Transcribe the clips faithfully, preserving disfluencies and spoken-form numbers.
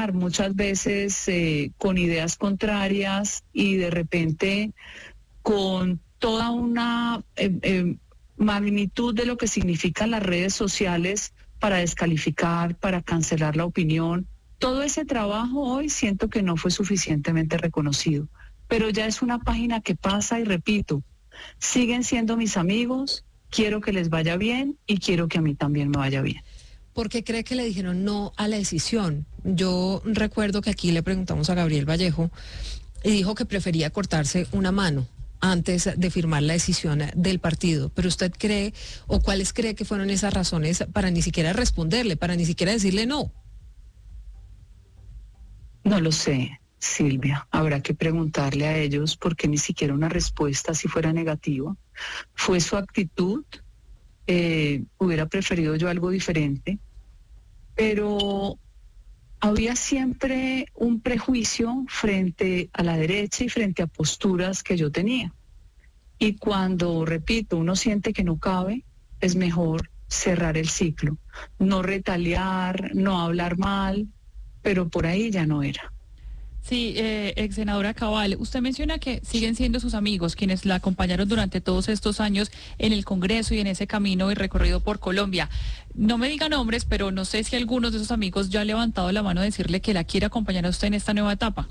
hablar, muchas veces eh, con ideas contrarias y de repente con toda una eh, eh, magnitud de lo que significan las redes sociales para descalificar, para cancelar la opinión. Todo ese trabajo hoy siento que no fue suficientemente reconocido, pero ya es una página que pasa y repito, siguen siendo mis amigos, quiero que les vaya bien y quiero que a mí también me vaya bien. ¿Por qué cree que le dijeron no a la decisión? Yo recuerdo que aquí le preguntamos a Gabriel Vallejo y dijo que prefería cortarse una mano antes de firmar la decisión del partido. Pero usted cree, o cuáles cree que fueron esas razones para ni siquiera responderle, para ni siquiera decirle no. No lo sé, Silvia. Habrá que preguntarle a ellos por qué ni siquiera una respuesta si fuera negativa. Fue su actitud. Eh, hubiera preferido yo algo diferente. Pero había siempre un prejuicio frente a la derecha y frente a posturas que yo tenía. Y cuando, repito, uno siente que no cabe, es mejor cerrar el ciclo. No retaliar, no hablar mal, pero por ahí ya no era. Sí, eh, ex senadora Cabal, usted menciona que siguen siendo sus amigos quienes la acompañaron durante todos estos años en el Congreso y en ese camino y recorrido por Colombia. No me diga nombres, pero no sé si algunos de esos amigos ya han levantado la mano a decirle que la quiere acompañar a usted en esta nueva etapa.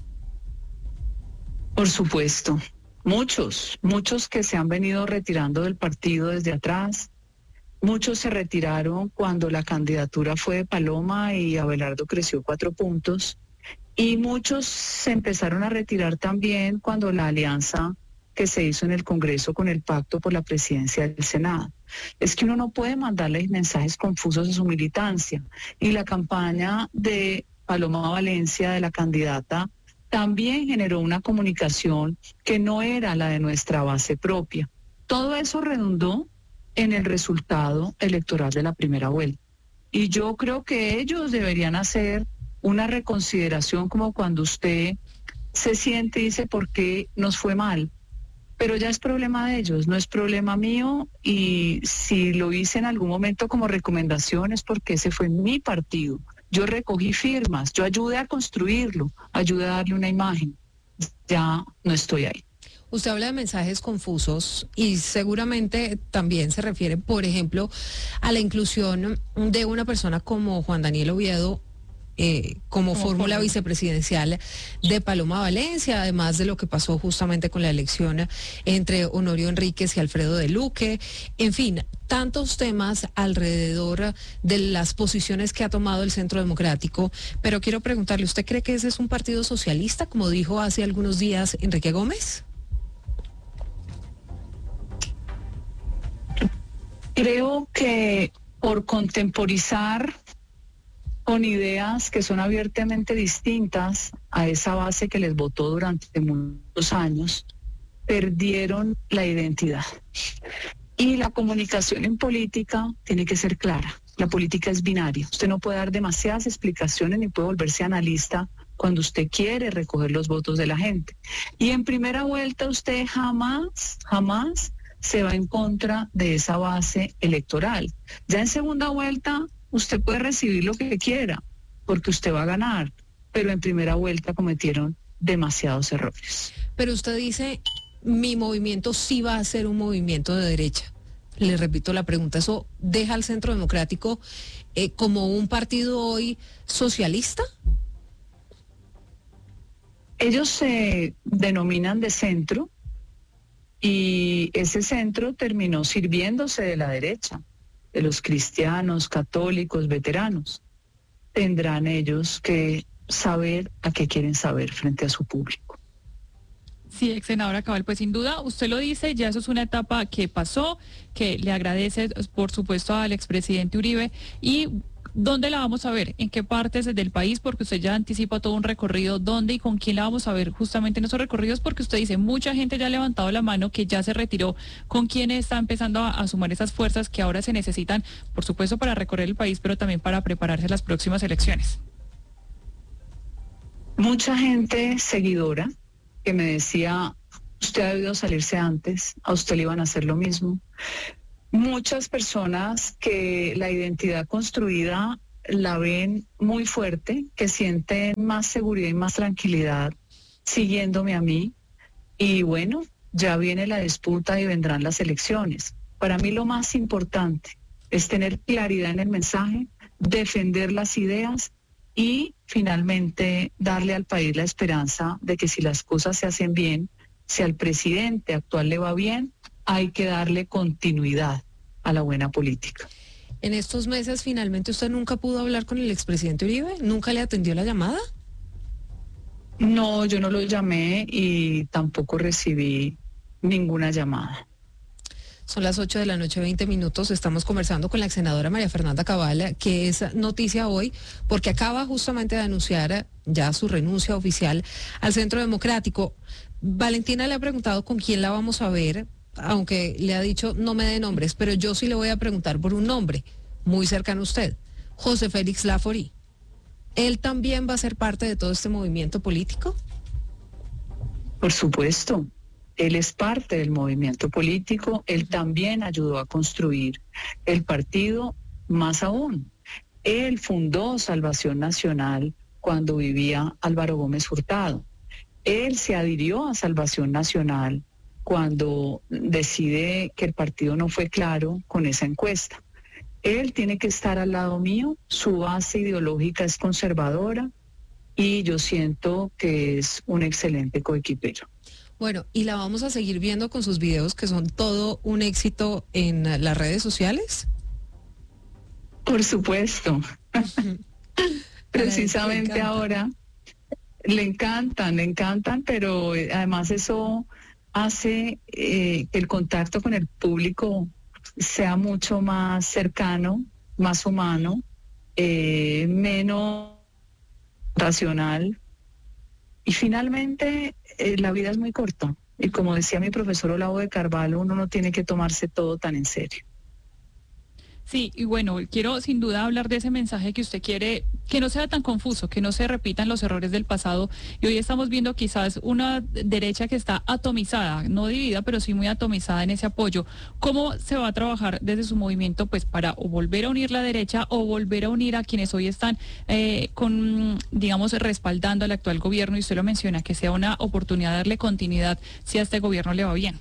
Por supuesto, muchos, muchos que se han venido retirando del partido desde atrás. Muchos se retiraron cuando la candidatura fue de Paloma y Abelardo creció cuatro puntos. Y muchos se empezaron a retirar también cuando la alianza que se hizo en el Congreso con el Pacto por la Presidencia del Senado. Es que uno no puede mandarles mensajes confusos a su militancia. Y la campaña de Paloma Valencia, de la candidata, también generó una comunicación que no era la de nuestra base propia. Todo eso redundó en el resultado electoral de la primera vuelta. Y yo creo que ellos deberían hacer una reconsideración, como cuando usted se siente y dice por qué nos fue mal, pero ya es problema de ellos, no es problema mío, y si lo hice en algún momento como recomendación es porque ese fue mi partido. Yo recogí firmas, yo ayudé a construirlo, ayudé a darle una imagen. Ya no estoy ahí. Usted habla de mensajes confusos y seguramente también se refiere, por ejemplo, a la inclusión de una persona como Juan Daniel Oviedo Eh, como, como fórmula vicepresidencial de Paloma Valencia, además de lo que pasó justamente con la elección entre Honorio Enríquez y Alfredo de Luque, en fin, tantos temas alrededor de las posiciones que ha tomado el Centro Democrático. Pero quiero preguntarle, ¿usted cree que ese es un partido socialista, como dijo hace algunos días Enrique Gómez? Creo que por contemporizar con ideas que son abiertamente distintas a esa base que les votó durante muchos años, perdieron la identidad. Y la comunicación en política tiene que ser clara. La política es binaria. Usted no puede dar demasiadas explicaciones ni puede volverse analista cuando usted quiere recoger los votos de la gente. Y en primera vuelta usted jamás, jamás se va en contra de esa base electoral. Ya en segunda vuelta usted puede recibir lo que quiera, porque usted va a ganar, pero en primera vuelta cometieron demasiados errores. Pero usted dice, mi movimiento sí va a ser un movimiento de derecha. Le repito la pregunta, ¿eso deja al Centro Democrático eh, como un partido hoy socialista? Ellos se denominan de centro y ese centro terminó sirviéndose de la derecha, de los cristianos, católicos, veteranos. Tendrán ellos que saber a qué quieren saber frente a su público. Sí, ex senadora Cabal, pues sin duda, usted lo dice, ya eso es una etapa que pasó, que le agradece, por supuesto, al expresidente Uribe. ¿Y dónde la vamos a ver? ¿En qué partes del país? Porque usted ya anticipa todo un recorrido. ¿Dónde y con quién la vamos a ver justamente en esos recorridos? Porque usted dice, mucha gente ya ha levantado la mano, que ya se retiró. ¿Con quién está empezando a, a sumar esas fuerzas que ahora se necesitan, por supuesto, para recorrer el país, pero también para prepararse las próximas elecciones? Mucha gente seguidora que me decía, usted ha debido salirse antes, a usted le iban a hacer lo mismo. Muchas personas que la identidad construida la ven muy fuerte, que sienten más seguridad y más tranquilidad siguiéndome a mí. Y bueno, ya viene la disputa y vendrán las elecciones. Para mí lo más importante es tener claridad en el mensaje, defender las ideas y finalmente darle al país la esperanza de que si las cosas se hacen bien, si al presidente actual le va bien, hay que darle continuidad a la buena política. En estos meses, finalmente, ¿usted nunca pudo hablar con el expresidente Uribe? ¿Nunca le atendió la llamada? No, yo no lo llamé y tampoco recibí ninguna llamada. Son las ocho de la noche, veinte minutos. Estamos conversando con la ex senadora María Fernanda Cabal, que es noticia hoy porque acaba justamente de anunciar ya su renuncia oficial al Centro Democrático. Valentina le ha preguntado con quién la vamos a ver, aunque le ha dicho no me dé nombres, pero yo sí le voy a preguntar por un nombre muy cercano a usted, José Félix Laforí. ¿Él también va a ser parte de todo este movimiento político? Por supuesto, él es parte del movimiento político, él también ayudó a construir el partido, más aún. Él fundó Salvación Nacional cuando vivía Álvaro Gómez Hurtado. Él se adhirió a Salvación Nacional cuando decide que el partido no fue claro con esa encuesta. Él tiene que estar al lado mío, su base ideológica es conservadora y yo siento que es un excelente coequipero. Bueno, y la vamos a seguir viendo con sus videos que son todo un éxito en las redes sociales. Por supuesto. Precisamente ahora le encantan, le encantan, pero además eso hace eh, que el contacto con el público sea mucho más cercano, más humano, eh, menos racional. Y finalmente, eh, la vida es muy corta. Y como decía mi profesor Olavo de Carvalho, uno no tiene que tomarse todo tan en serio. Sí, y bueno, quiero sin duda hablar de ese mensaje que usted quiere, que no sea tan confuso, que no se repitan los errores del pasado. Y hoy estamos viendo quizás una derecha que está atomizada, no dividida, pero sí muy atomizada en ese apoyo. ¿Cómo se va a trabajar desde su movimiento pues para o volver a unir la derecha o volver a unir a quienes hoy están eh, con, digamos, respaldando al actual gobierno? Y usted lo menciona, que sea una oportunidad de darle continuidad si a este gobierno le va bien.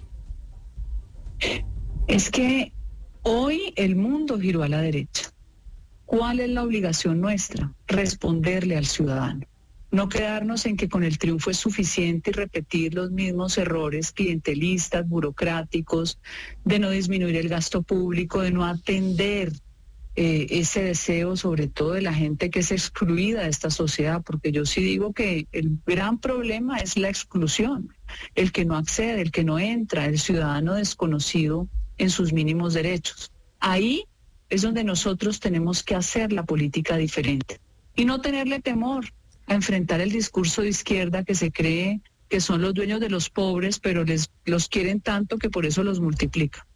Es que hoy el mundo giró a la derecha. ¿Cuál es la obligación nuestra? Responderle al ciudadano. No quedarnos en que con el triunfo es suficiente y repetir los mismos errores clientelistas, burocráticos, de no disminuir el gasto público, de no atender eh, ese deseo, sobre todo de la gente que es excluida de esta sociedad, porque yo sí digo que el gran problema es la exclusión, el que no accede, el que no entra, el ciudadano desconocido en sus mínimos derechos. Ahí es donde nosotros tenemos que hacer la política diferente y no tenerle temor a enfrentar el discurso de izquierda que se cree que son los dueños de los pobres, pero les los quieren tanto que por eso los multiplica.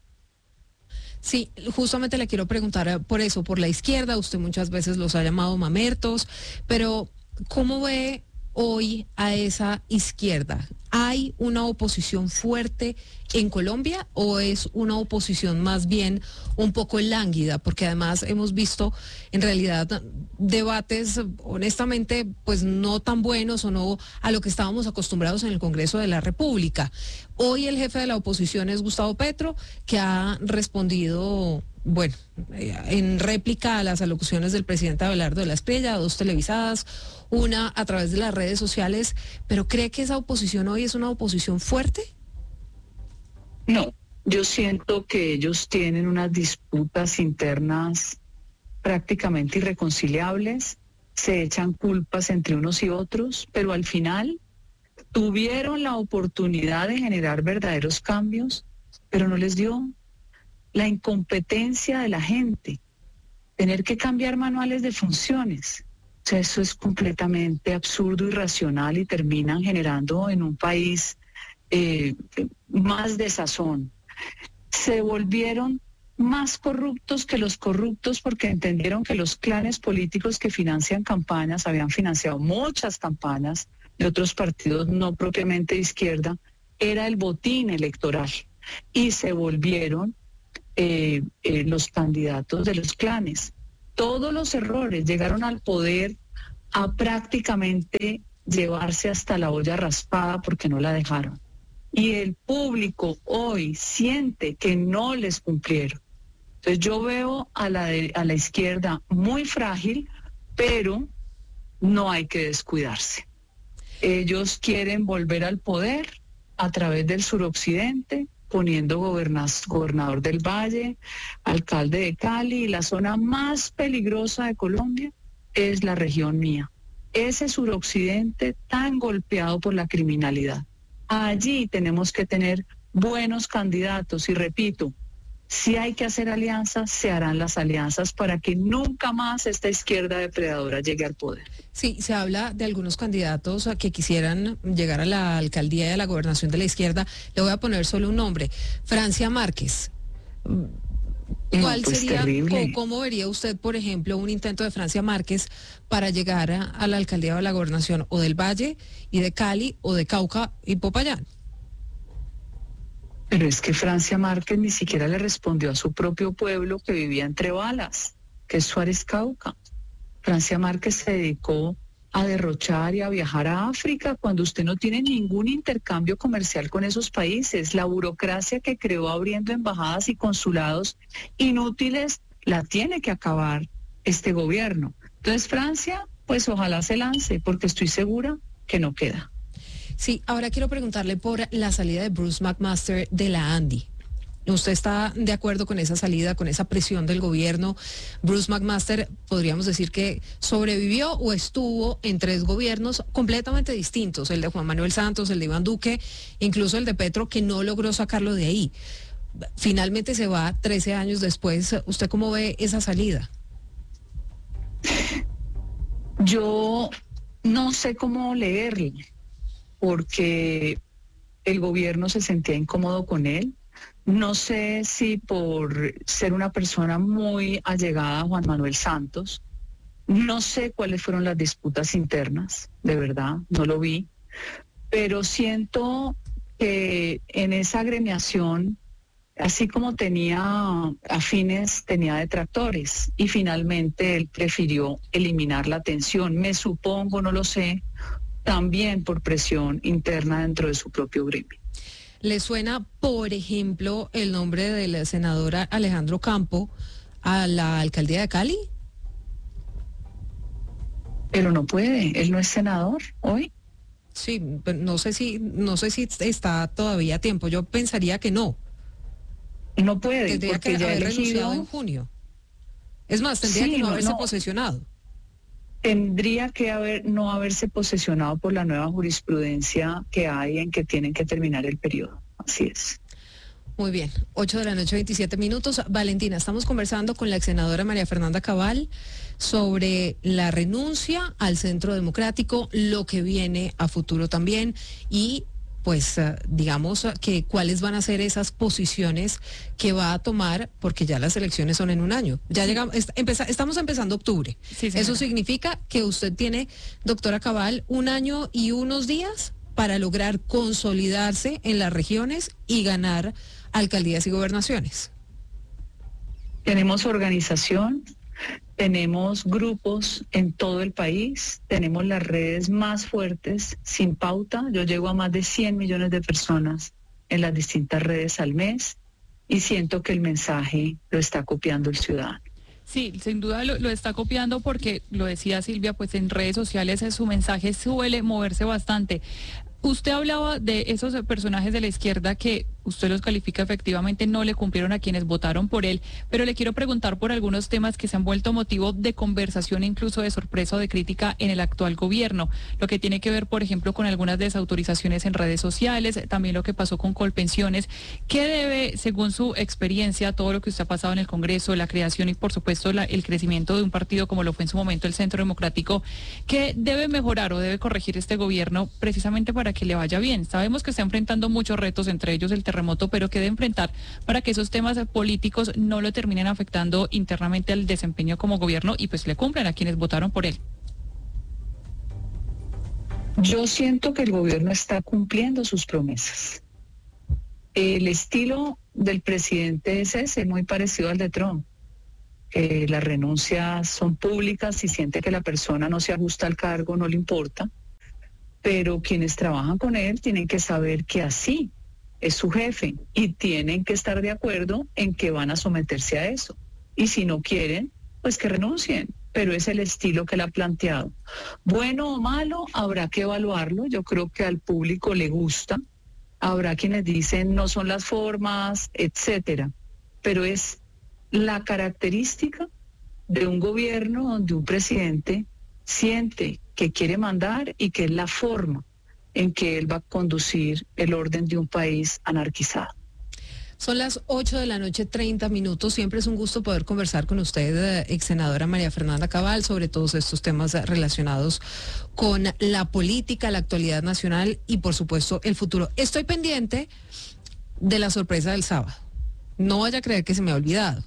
Sí, justamente le quiero preguntar por eso, por la izquierda. Usted muchas veces los ha llamado mamertos, pero ¿cómo ve hoy a esa izquierda? ¿Hay una oposición fuerte en Colombia o es una oposición más bien un poco lánguida? Porque además hemos visto en realidad debates honestamente pues no tan buenos o no a lo que estábamos acostumbrados en el Congreso de la República. Hoy el jefe de la oposición es Gustavo Petro, que ha respondido, bueno, en réplica a las alocuciones del presidente Abelardo de la Espriella, dos televisadas, una a través de las redes sociales, pero ¿cree que esa oposición hoy es una oposición fuerte? No, yo siento que ellos tienen unas disputas internas prácticamente irreconciliables, se echan culpas entre unos y otros, pero al final tuvieron la oportunidad de generar verdaderos cambios, pero no les dio. La incompetencia de la gente, tener que cambiar manuales de funciones, o sea, eso es completamente absurdo, irracional y terminan generando en un país eh, más desazón. Se volvieron más corruptos que los corruptos porque entendieron que los clanes políticos que financian campañas, habían financiado muchas campañas de otros partidos no propiamente de izquierda, era el botín electoral y se volvieron Eh, eh, los candidatos de los clanes. todos los errores, llegaron al poder a prácticamente llevarse hasta la olla raspada porque no la dejaron. Y el público hoy siente que no les cumplieron. Entonces yo veo a la, de, a la izquierda muy frágil, pero no hay que descuidarse. Ellos quieren volver al poder a través del suroccidente, poniendo gobernas, gobernador del Valle, alcalde de Cali, y la zona más peligrosa de Colombia es la región mía. Ese suroccidente tan golpeado por la criminalidad. Allí tenemos que tener buenos candidatos y repito, si hay que hacer alianzas, se harán las alianzas para que nunca más esta izquierda depredadora llegue al poder. Sí, se habla de algunos candidatos a que quisieran llegar a la alcaldía y a la gobernación de la izquierda. Le voy a poner solo un nombre, Francia Márquez. ¿Cuál no, pues sería, terrible. o cómo vería usted, por ejemplo, un intento de Francia Márquez para llegar a, a la alcaldía o a la gobernación o del Valle y de Cali o de Cauca y Popayán? Pero es que Francia Márquez ni siquiera le respondió a su propio pueblo que vivía entre balas, que es Suárez Cauca. Francia Márquez se dedicó a derrochar y a viajar a África cuando usted no tiene ningún intercambio comercial con esos países. La burocracia que creó abriendo embajadas y consulados inútiles la tiene que acabar este gobierno. Entonces Francia, pues ojalá se lance, porque estoy segura que no queda. Sí, ahora quiero preguntarle por la salida de Bruce McMaster de la ANDI. ¿Usted está de acuerdo con esa salida, con esa presión del gobierno? Bruce McMaster, podríamos decir que sobrevivió o estuvo en tres gobiernos completamente distintos, el de Juan Manuel Santos, el de Iván Duque, incluso el de Petro, que no logró sacarlo de ahí. Finalmente se va trece años después. ¿Usted cómo ve esa salida? Yo no sé cómo leerle, porque el gobierno se sentía incómodo con él. No sé si por ser una persona muy allegada a Juan Manuel Santos, no sé cuáles fueron las disputas internas, de verdad, no lo vi, pero siento que en esa agremiación, así como tenía afines, tenía detractores, y finalmente él prefirió eliminar la tensión, me supongo, no lo sé, también por presión interna dentro de su propio gremio. ¿Le suena, por ejemplo, el nombre del senador Alejandro Campo a la alcaldía de Cali? Pero no puede, él no es senador hoy. Sí, no sé si, no sé si está todavía a tiempo. Yo pensaría que no. No puede, Tendría porque que ya haber elegido renunciado en junio. Es más, tendría Sí, que no, no, haberse no. posesionado. Tendría que haber no haberse posesionado por la nueva jurisprudencia que hay en que tienen que terminar el periodo. Así es. Muy bien, ocho de la noche, veintisiete minutos. Valentina, estamos conversando con la ex senadora María Fernanda Cabal sobre la renuncia al Centro Democrático, lo que viene a futuro también y pues uh, digamos uh, que cuáles van a ser esas posiciones que va a tomar, porque ya las elecciones son en un año. Ya sí. llegamos, est empeza estamos empezando octubre. Sí, Eso significa que usted tiene, doctora Cabal, un año y unos días para lograr consolidarse en las regiones y ganar alcaldías y gobernaciones. Tenemos organización, tenemos grupos en todo el país, tenemos las redes más fuertes, sin pauta. Yo llego a más de cien millones de personas en las distintas redes al mes y siento que el mensaje lo está copiando el ciudadano. Sí, sin duda lo, lo está copiando porque, lo decía Silvia, pues en redes sociales su mensaje suele moverse bastante. Usted hablaba de esos personajes de la izquierda que usted los califica efectivamente no le cumplieron a quienes votaron por él, pero le quiero preguntar por algunos temas que se han vuelto motivo de conversación, incluso de sorpresa o de crítica en el actual gobierno. Lo que tiene que ver, por ejemplo, con algunas desautorizaciones en redes sociales, también lo que pasó con Colpensiones. ¿Qué debe, según su experiencia, todo lo que usted ha pasado en el Congreso, la creación y, por supuesto, la, el crecimiento de un partido como lo fue en su momento el Centro Democrático, qué debe mejorar o debe corregir este gobierno precisamente para que le vaya bien? Sabemos que está enfrentando muchos retos, entre ellos el terremoto, pero que debe enfrentar para que esos temas políticos no lo terminen afectando internamente al desempeño como gobierno y pues le cumplan a quienes votaron por él. Yo siento que el gobierno está cumpliendo sus promesas. El estilo del presidente es ese, muy parecido al de Trump. Eh, las renuncias son públicas, si siente que la persona no se ajusta al cargo, no le importa, pero quienes trabajan con él tienen que saber que así es su jefe y tienen que estar de acuerdo en que van a someterse a eso. Y si no quieren, pues que renuncien, pero es el estilo que él ha planteado. Bueno o malo, habrá que evaluarlo. Yo creo que al público le gusta. Habrá quienes dicen no son las formas, etcétera. Pero es la característica de un gobierno donde un presidente siente que quiere mandar y que es la forma en que él va a conducir el orden de un país anarquizado. Son las ocho de la noche, treinta minutos. Siempre es un gusto poder conversar con usted, ex senadora María Fernanda Cabal, sobre todos estos temas relacionados con la política, la actualidad nacional y, por supuesto, el futuro. Estoy pendiente de la sorpresa del sábado. No vaya a creer que se me ha olvidado.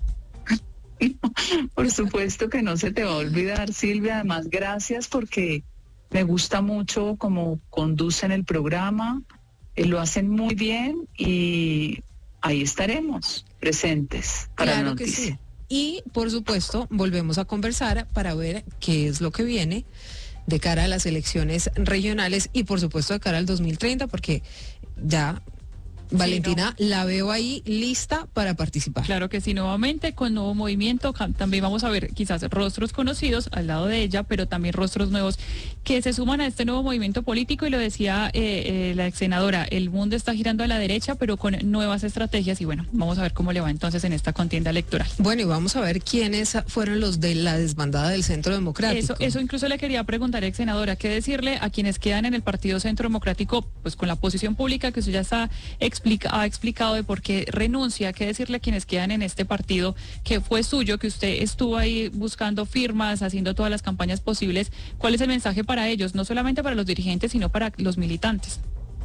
Por supuesto que no se te va a olvidar, Silvia. Además, gracias porque me gusta mucho cómo conducen el programa, eh, lo hacen muy bien y ahí estaremos presentes para Claro la noticia. que sí. Y, por supuesto, volvemos a conversar para ver qué es lo que viene de cara a las elecciones regionales y, por supuesto, de cara al dos mil treinta, porque ya... Valentina, sí, no. la veo ahí lista para participar. Claro que sí, nuevamente con nuevo movimiento, también vamos a ver quizás rostros conocidos al lado de ella, pero también rostros nuevos que se suman a este nuevo movimiento político y lo decía eh, eh, la ex senadora, el mundo está girando a la derecha, pero con nuevas estrategias y bueno, vamos a ver cómo le va entonces en esta contienda electoral. Bueno, y vamos a ver quiénes fueron los de la desbandada del Centro Democrático. Eso, eso incluso le quería preguntar, ex senadora, ¿qué decirle a quienes quedan en el Partido Centro Democrático, pues con la posición pública que usted ya está explica, ha explicado de por qué renuncia? ¿Qué decirle a quienes quedan en este partido que fue suyo, que usted estuvo ahí buscando firmas, haciendo todas las campañas posibles? ¿Cuál es el mensaje para ellos? No solamente para los dirigentes, sino para los militantes.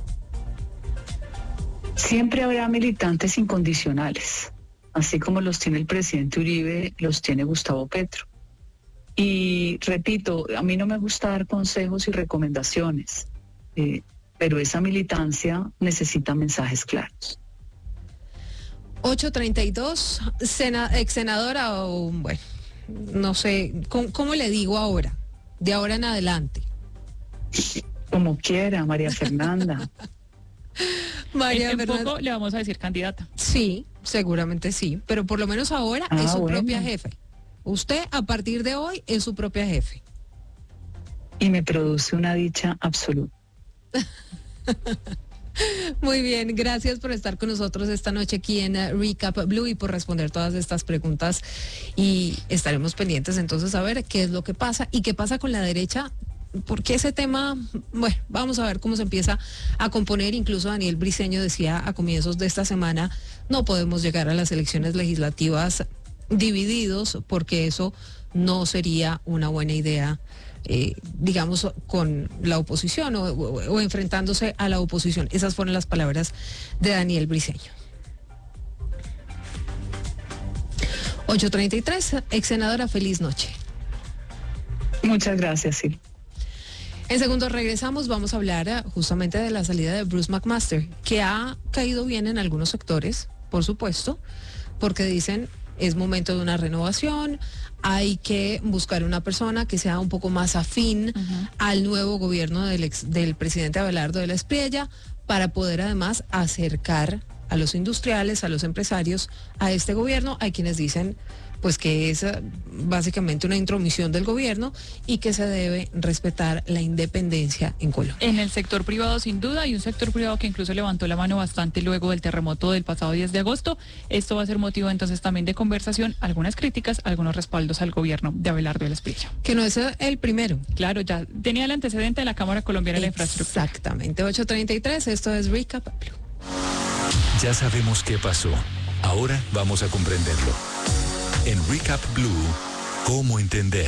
Siempre habrá militantes incondicionales, así como los tiene el presidente Uribe, los tiene Gustavo Petro. Y repito, a mí no me gusta dar consejos y recomendaciones, eh, pero esa militancia necesita mensajes claros. ocho treinta y dos, sena, ex senadora, o bueno, no sé, ¿cómo, ¿cómo le digo ahora? De ahora en adelante. Como quiera, María Fernanda. María en, en poco le vamos a decir candidata. Sí, seguramente sí, pero por lo menos ahora ah, es su bueno. propia jefe. Usted a partir de hoy es su propia jefe. Y me produce una dicha absoluta. Muy bien, gracias por estar con nosotros esta noche aquí en uh, Recap Blue y por responder todas estas preguntas y estaremos pendientes entonces a ver qué es lo que pasa y qué pasa con la derecha, porque ese tema, bueno, vamos a ver cómo se empieza a componer. Incluso Daniel Briceño decía a comienzos de esta semana, no podemos llegar a las elecciones legislativas divididos porque eso no sería una buena idea. Eh, digamos, con la oposición o, o, o enfrentándose a la oposición. Esas fueron las palabras de Daniel Briceño. ocho treinta y tres, ex senadora, feliz noche. Muchas gracias, Silvia. En segundo regresamos, vamos a hablar justamente de la salida de Bruce McMaster, que ha caído bien en algunos sectores, por supuesto, porque dicen es momento de una renovación, hay que buscar una persona que sea un poco más afín uh-huh. al nuevo gobierno del, ex, del presidente Abelardo de la Espriella, para poder además acercar a los industriales, a los empresarios, a este gobierno. Hay quienes dicen pues que es básicamente una intromisión del gobierno y que se debe respetar la independencia en Colombia. En el sector privado sin duda, y un sector privado que incluso levantó la mano bastante luego del terremoto del pasado diez de agosto. Esto va a ser motivo entonces también de conversación, algunas críticas, algunos respaldos al gobierno de Abelardo de la Espriella. Que no es el primero. Claro, ya tenía el antecedente de la Cámara Colombiana de la Infraestructura. Exactamente, ocho treinta y tres, esto es Recap Blue. Ya sabemos qué pasó, ahora vamos a comprenderlo. En Recap Blue, ¿cómo entender?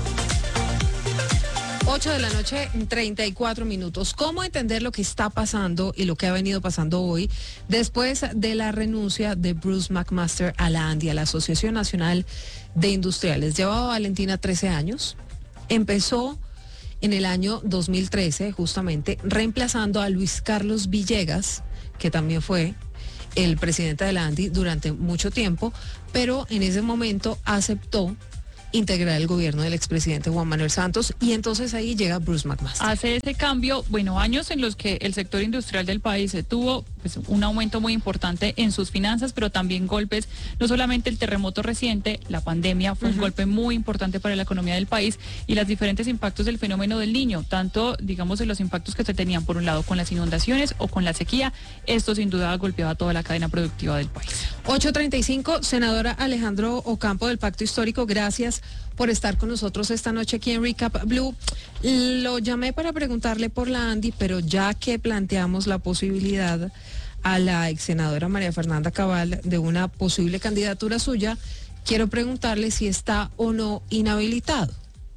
ocho de la noche, treinta y cuatro minutos. ¿Cómo entender lo que está pasando y lo que ha venido pasando hoy después de la renuncia de Bruce McMaster a la ANDI, a la Asociación Nacional de Industriales? Llevaba Valentina trece años, empezó en el año dos mil trece justamente, reemplazando a Luis Carlos Villegas, que también fue el presidente de la ANDI durante mucho tiempo, pero en ese momento aceptó integrar el gobierno del expresidente Juan Manuel Santos, y entonces ahí llega Bruce McMaster. Hace ese cambio, bueno, años en los que el sector industrial del país eh, tuvo pues, un aumento muy importante en sus finanzas, pero también golpes, no solamente el terremoto reciente, la pandemia fue uh-huh. un golpe muy importante para la economía del país, y los diferentes impactos del fenómeno del Niño, tanto, digamos, en los impactos que se tenían por un lado con las inundaciones o con la sequía, esto sin duda golpeaba toda la cadena productiva del país. ocho treinta y cinco, senadora Alejandro Ocampo del Pacto Histórico, gracias por estar con nosotros esta noche aquí en Recap Blue. Lo llamé para preguntarle por la ANDI, pero ya que planteamos la posibilidad a la ex senadora María Fernanda Cabal de una posible candidatura suya, quiero preguntarle si está o no inhabilitado.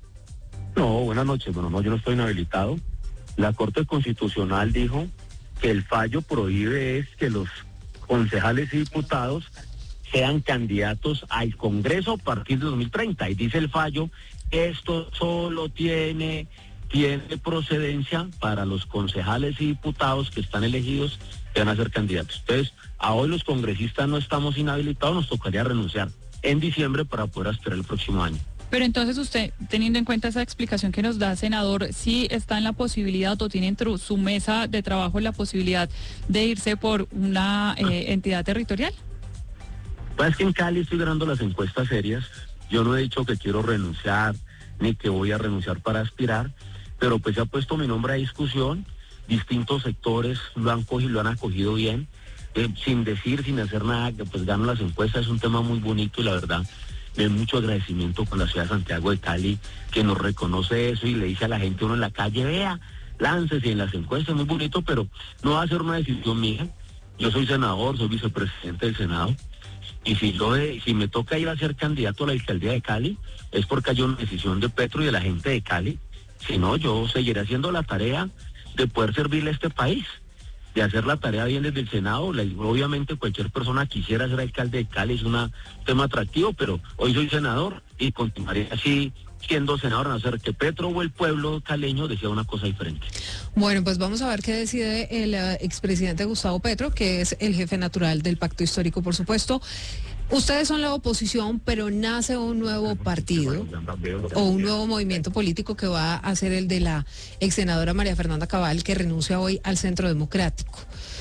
No, buenas noches. Bueno, no, yo no estoy inhabilitado. La Corte Constitucional dijo que el fallo prohíbe es que los concejales y diputados sean candidatos al Congreso a partir de dos mil treinta. Y dice el fallo, esto solo tiene, tiene procedencia para los concejales y diputados que están elegidos que van a ser candidatos. Entonces, a hoy los congresistas no estamos inhabilitados, nos tocaría renunciar en diciembre para poder aspirar el próximo año. Pero entonces usted, teniendo en cuenta esa explicación que nos da, senador, ¿sí está en la posibilidad o tiene en su mesa de trabajo la posibilidad de irse por una eh, entidad territorial? Pues es que en Cali estoy ganando las encuestas serias. Yo no he dicho que quiero renunciar, ni que voy a renunciar para aspirar, pero pues se ha puesto mi nombre a discusión. Distintos sectores lo han cogido, lo han acogido bien, eh, sin decir, sin hacer nada, que pues gano las encuestas. Es un tema muy bonito y la verdad, de mucho agradecimiento con la ciudad de Santiago de Cali, que nos reconoce eso y le dice a la gente uno en la calle, vea, láncese en las encuestas, muy bonito, pero no va a ser una decisión mía. Yo soy senador, soy vicepresidente del Senado. Y si yo de, si me toca ir a ser candidato a la alcaldía de Cali, es porque hay una decisión de Petro y de la gente de Cali. Si no, yo seguiré haciendo la tarea de poder servirle a este país, de hacer la tarea bien desde el Senado. La, obviamente cualquier persona quisiera ser alcalde de Cali, es un tema atractivo, pero hoy soy senador y continuaré así siendo senador, a hacer que Petro o el pueblo caleño decida una cosa diferente. Bueno, pues vamos a ver qué decide el uh, expresidente Gustavo Petro, que es el jefe natural del Pacto Histórico, por supuesto. Ustedes son la oposición, pero nace un nuevo partido o un nuevo movimiento político que va a ser el de la ex senadora María Fernanda Cabal, que renuncia hoy al Centro Democrático.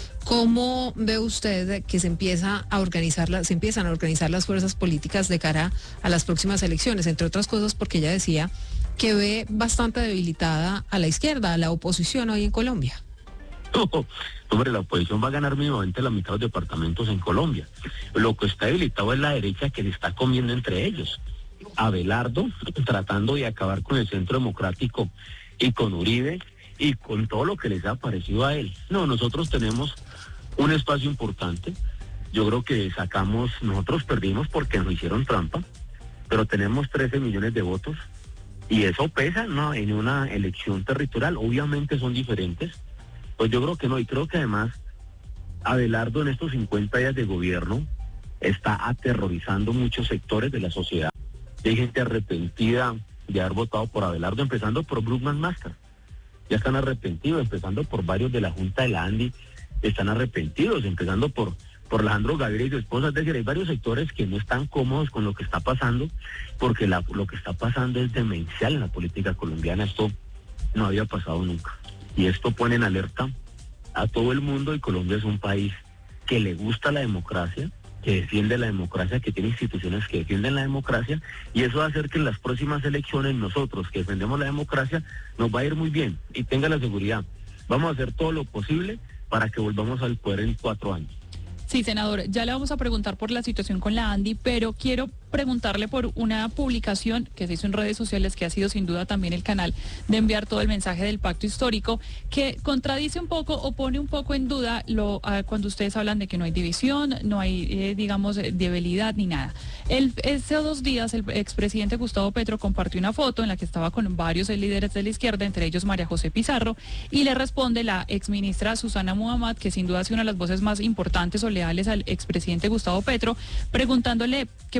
¿Cómo ve usted que se empieza a organizar la, se empiezan a organizar las fuerzas políticas de cara a las próximas elecciones? Entre otras cosas porque ella decía que ve bastante debilitada a la izquierda, a la oposición hoy en Colombia. No, hombre, la oposición va a ganar mínimamente la mitad de los departamentos en Colombia. Lo que está debilitado es la derecha, que le está comiendo entre ellos. Abelardo tratando de acabar con el Centro Democrático y con Uribe y con todo lo que les ha parecido a él. No, nosotros tenemos un espacio importante. Yo creo que sacamos, nosotros perdimos porque nos hicieron trampa, pero tenemos trece millones de votos y eso pesa, ¿no? En una elección territorial. Obviamente son diferentes, pues yo creo que no, y creo que además Abelardo en estos cincuenta días de gobierno está aterrorizando muchos sectores de la sociedad. Hay gente arrepentida de haber votado por Abelardo, empezando por Bruce McMaster. Ya están arrepentidos, empezando por varios de la Junta de la ANDI, están arrepentidos, empezando por, por Alejandro Gaviria y su esposa. Es decir, hay varios sectores que no están cómodos con lo que está pasando, porque la, lo que está pasando es demencial en la política colombiana. Esto no había pasado nunca. Y esto pone en alerta a todo el mundo, y Colombia es un país que le gusta la democracia, que defiende la democracia, que tiene instituciones que defienden la democracia, y eso va a hacer que en las próximas elecciones nosotros, que defendemos la democracia, nos va a ir muy bien. Y tenga la seguridad, vamos a hacer todo lo posible para que volvamos al poder en cuatro años. Sí, senador, ya le vamos a preguntar por la situación con la ANDI, pero quiero preguntarle por una publicación que se hizo en redes sociales, que ha sido sin duda también el canal de enviar todo el mensaje del pacto histórico, que contradice un poco o pone un poco en duda lo uh, cuando ustedes hablan de que no hay división, no hay, eh, digamos, debilidad ni nada. El, esos dos días el expresidente Gustavo Petro compartió una foto en la que estaba con varios líderes de la izquierda, entre ellos María José Pizarro, y le responde la exministra Susana Muhammad, que sin duda ha sido una de las voces más importantes o leales al expresidente Gustavo Petro, preguntándole que por qué no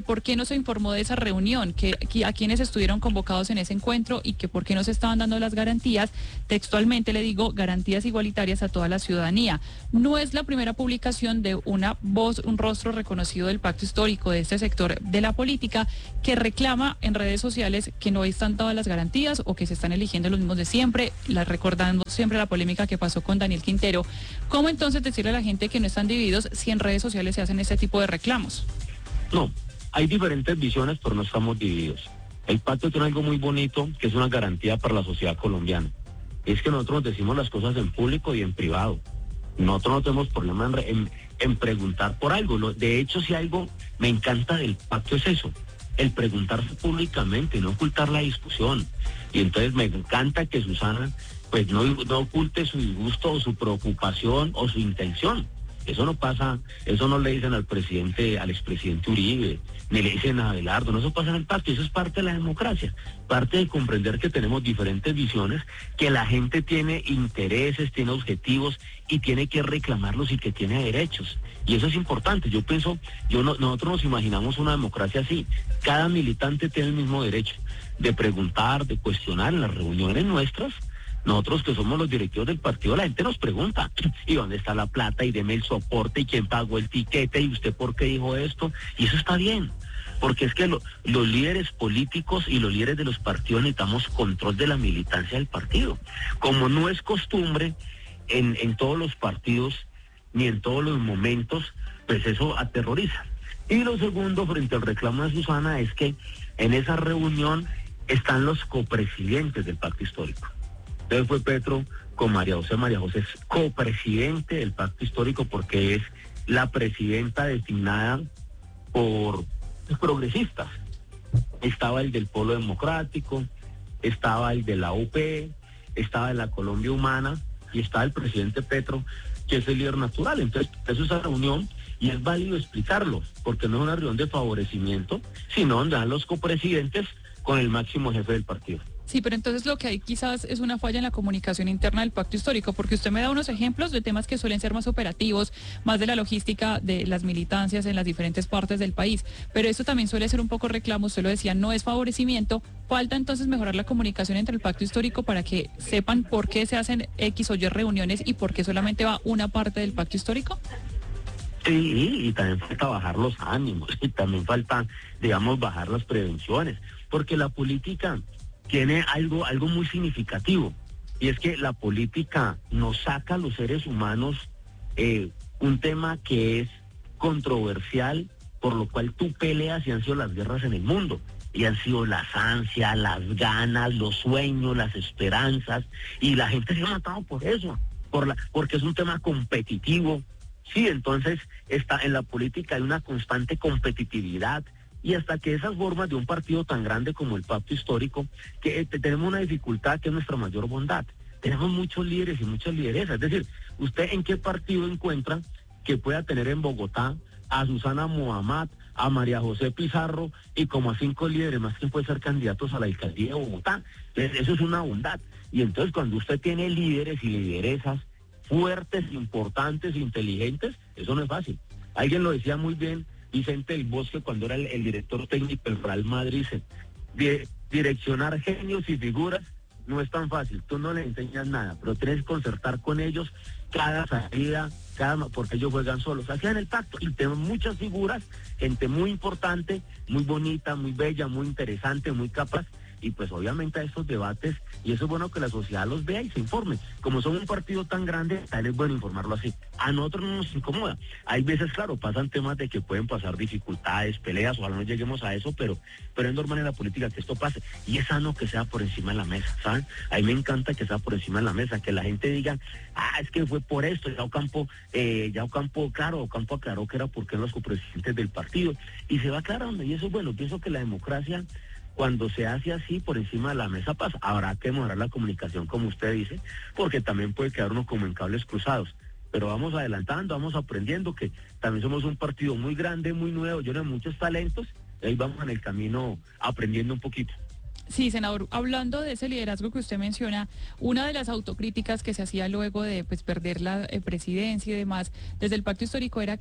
no se informó de esa reunión? Que, que a quienes estuvieron convocados en ese encuentro y que por qué no se estaban dando las garantías, textualmente le digo, garantías igualitarias a toda la ciudadanía. No es la primera publicación de una voz, un rostro reconocido del pacto histórico de este sector de la política que reclama en redes sociales que no están todas las garantías o que se están eligiendo los mismos de siempre, la, recordando siempre la polémica que pasó con Daniel Quintero. ¿Cómo entonces decirle a la gente que no están divididos si en redes sociales se hacen este tipo de reclamos? No, hay diferentes visiones, pero no estamos divididos. El pacto tiene algo muy bonito, que es una garantía para la sociedad colombiana. Es que nosotros nos decimos las cosas en público y en privado. Nosotros no tenemos problema en, en, en preguntar por algo. Lo, de hecho, si algo me encanta del pacto es eso, el preguntarse públicamente, no ocultar la discusión. Y entonces me encanta que Susana pues no, no oculte su disgusto o su preocupación o su intención. Eso no pasa, eso no le dicen al presidente, al expresidente Uribe, ni le dicen a Abelardo, no, eso pasa en el pacto, eso es parte de la democracia, parte de comprender que tenemos diferentes visiones, que la gente tiene intereses, tiene objetivos y tiene que reclamarlos y que tiene derechos. Y eso es importante. Yo pienso, yo no, nosotros nos imaginamos una democracia así, cada militante tiene el mismo derecho de preguntar, de cuestionar en las reuniones nuestras. Nosotros que somos los directivos del partido, la gente nos pregunta, ¿y dónde está la plata? Y deme el soporte, y quién pagó el tiquete, y usted por qué dijo esto, y eso está bien, porque es que lo, los líderes políticos y los líderes de los partidos necesitamos control de la militancia del partido. Como no es costumbre en, en todos los partidos, ni en todos los momentos, pues eso aterroriza. Y lo segundo, frente al reclamo de Susana, es que en esa reunión están los copresidentes del pacto histórico. Entonces fue Petro con María José. María José es copresidente del pacto histórico porque es la presidenta designada por los progresistas. Estaba el del Polo Democrático, estaba el de la U P, estaba de la Colombia Humana y estaba el presidente Petro, que es el líder natural. Entonces, eso es esa reunión y es válido explicarlo, porque no es una reunión de favorecimiento, sino donde dan los copresidentes con el máximo jefe del partido. Sí, pero entonces lo que hay quizás es una falla en la comunicación interna del pacto histórico, porque usted me da unos ejemplos de temas que suelen ser más operativos, más de la logística de las militancias en las diferentes partes del país, pero esto también suele ser un poco reclamo, usted lo decía, no es favorecimiento. Falta entonces mejorar la comunicación entre el pacto histórico para que sepan por qué se hacen X o Y reuniones y por qué solamente va una parte del pacto histórico. Sí, y también falta bajar los ánimos, y también falta, digamos, bajar las prevenciones, porque la política tiene algo, algo muy significativo, y es que la política nos saca a los seres humanos eh, un tema que es controversial, por lo cual tú peleas y han sido las guerras en el mundo, y han sido las ansias, las ganas, los sueños, las esperanzas, y la gente se ha matado por eso, por la, porque es un tema competitivo. Sí, entonces está en la política hay una constante competitividad, y hasta que esas formas de un partido tan grande como el pacto histórico, que eh, tenemos una dificultad que es nuestra mayor bondad. Tenemos muchos líderes y muchas lideresas. Es decir, ¿usted en qué partido encuentra que pueda tener en Bogotá a Susana Muhammad, a María José Pizarro y como a cinco líderes más que pueden ser candidatos a la alcaldía de Bogotá? Entonces, eso es una bondad. Y entonces cuando usted tiene líderes y lideresas fuertes, importantes, inteligentes, eso no es fácil. Alguien lo decía muy bien, Vicente del Bosque, cuando era el, el director técnico del Real Madrid, dice, di, direccionar genios y figuras no es tan fácil, tú no les enseñas nada, pero tienes que concertar con ellos cada salida, cada porque ellos juegan solos. Así en el pacto, y tenemos muchas figuras, gente muy importante, muy bonita, muy bella, muy interesante, muy capaz, y pues obviamente a estos debates, y eso es bueno que la sociedad los vea y se informe. Como son un partido tan grande, tal es bueno informarlo así. A nosotros no nos incomoda. Hay veces, claro, pasan temas de que pueden pasar dificultades, peleas, ojalá no lleguemos a eso, pero, pero es normal en la política que esto pase. Y es sano que sea por encima de la mesa, ¿saben? A mí me encanta que sea por encima de la mesa, que la gente diga, ah, es que fue por esto, ya Ocampo, eh, ya Ocampo, claro, Ocampo aclaró que era porque eran los copresidentes del partido, y se va aclarando, y eso es bueno. Pienso que la democracia, cuando se hace así por encima de la mesa pasa. Habrá que mejorar la comunicación, como usted dice, porque también puede quedar uno como en cables cruzados. Pero vamos adelantando, vamos aprendiendo que también somos un partido muy grande, muy nuevo, lleno de muchos talentos, y ahí vamos en el camino aprendiendo un poquito. Sí, senador, hablando de ese liderazgo que usted menciona, una de las autocríticas que se hacía luego de pues perder la eh, presidencia y demás desde el pacto histórico era que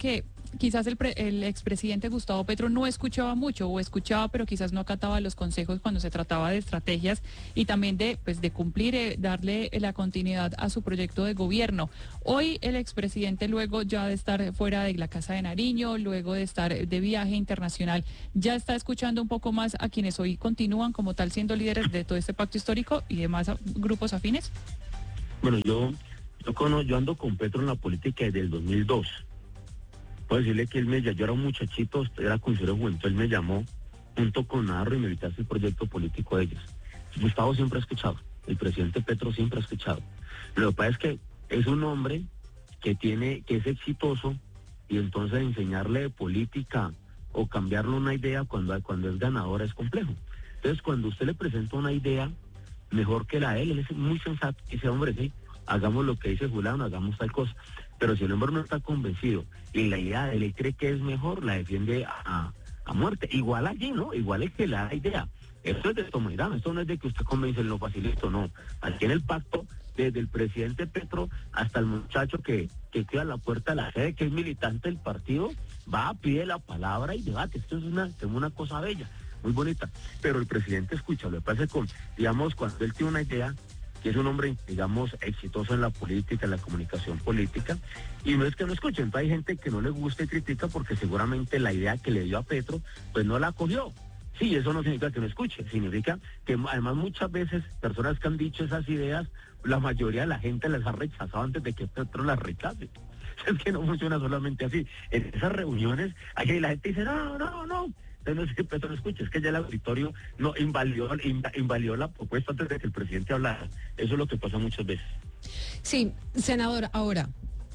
quizás el, pre, el expresidente Gustavo Petro no escuchaba mucho o escuchaba pero quizás no acataba los consejos cuando se trataba de estrategias y también de, pues, de cumplir, eh, darle la continuidad a su proyecto de gobierno. Hoy el expresidente, luego ya de estar fuera de la Casa de Nariño, luego de estar de viaje internacional, ya está escuchando un poco más a quienes hoy continúan como tal siendo líderes de todo este pacto histórico y demás grupos afines. Bueno, yo, yo, cono, yo ando con Petro en la política desde el dos mil dos. Puedo decirle que él me, yo era un muchachito, era consejero de juventud, él me llamó junto con Narro y me invitaste el proyecto político de ellos. Gustavo siempre ha escuchado, el presidente Petro siempre ha escuchado. Lo que pasa es que es un hombre que tiene, que es exitoso, y entonces enseñarle de política o cambiarle una idea cuando, cuando es ganadora es complejo. Entonces, cuando usted le presenta una idea mejor que la de él, él es muy sensato, y dice, hombre, sí, hagamos lo que dice Julano, hagamos tal cosa. Pero si el hombre no está convencido y la idea de él cree que es mejor, la defiende a, a muerte. Igual allí, ¿no? Igual es que la idea. Esto es de Tomairán, esto no es de que usted convence lo facilito, no. Aquí en el pacto, desde el presidente Petro hasta el muchacho que, que queda a la puerta de la sede, que es militante del partido, va a pedir la palabra y debate. Esto es una, es una cosa bella, muy bonita. Pero el presidente escucha, lo que pasa es con, digamos, cuando él tiene una idea, que es un hombre, digamos, exitoso en la política, en la comunicación política, y no es que no escuchen, hay gente que no le gusta y critica porque seguramente la idea que le dio a Petro, pues no la acogió. Sí, eso no significa que no escuche, significa que además muchas veces personas que han dicho esas ideas, la mayoría de la gente las ha rechazado antes de que Petro las rechace. Es que no funciona solamente así. En esas reuniones, aquí la gente dice, no, no, no. Entonces no es que Petro no escuche, es que ya el auditorio no invalió, invalió la propuesta antes de que el presidente hablara. Eso es lo que pasa muchas veces. Sí, senador, ahora,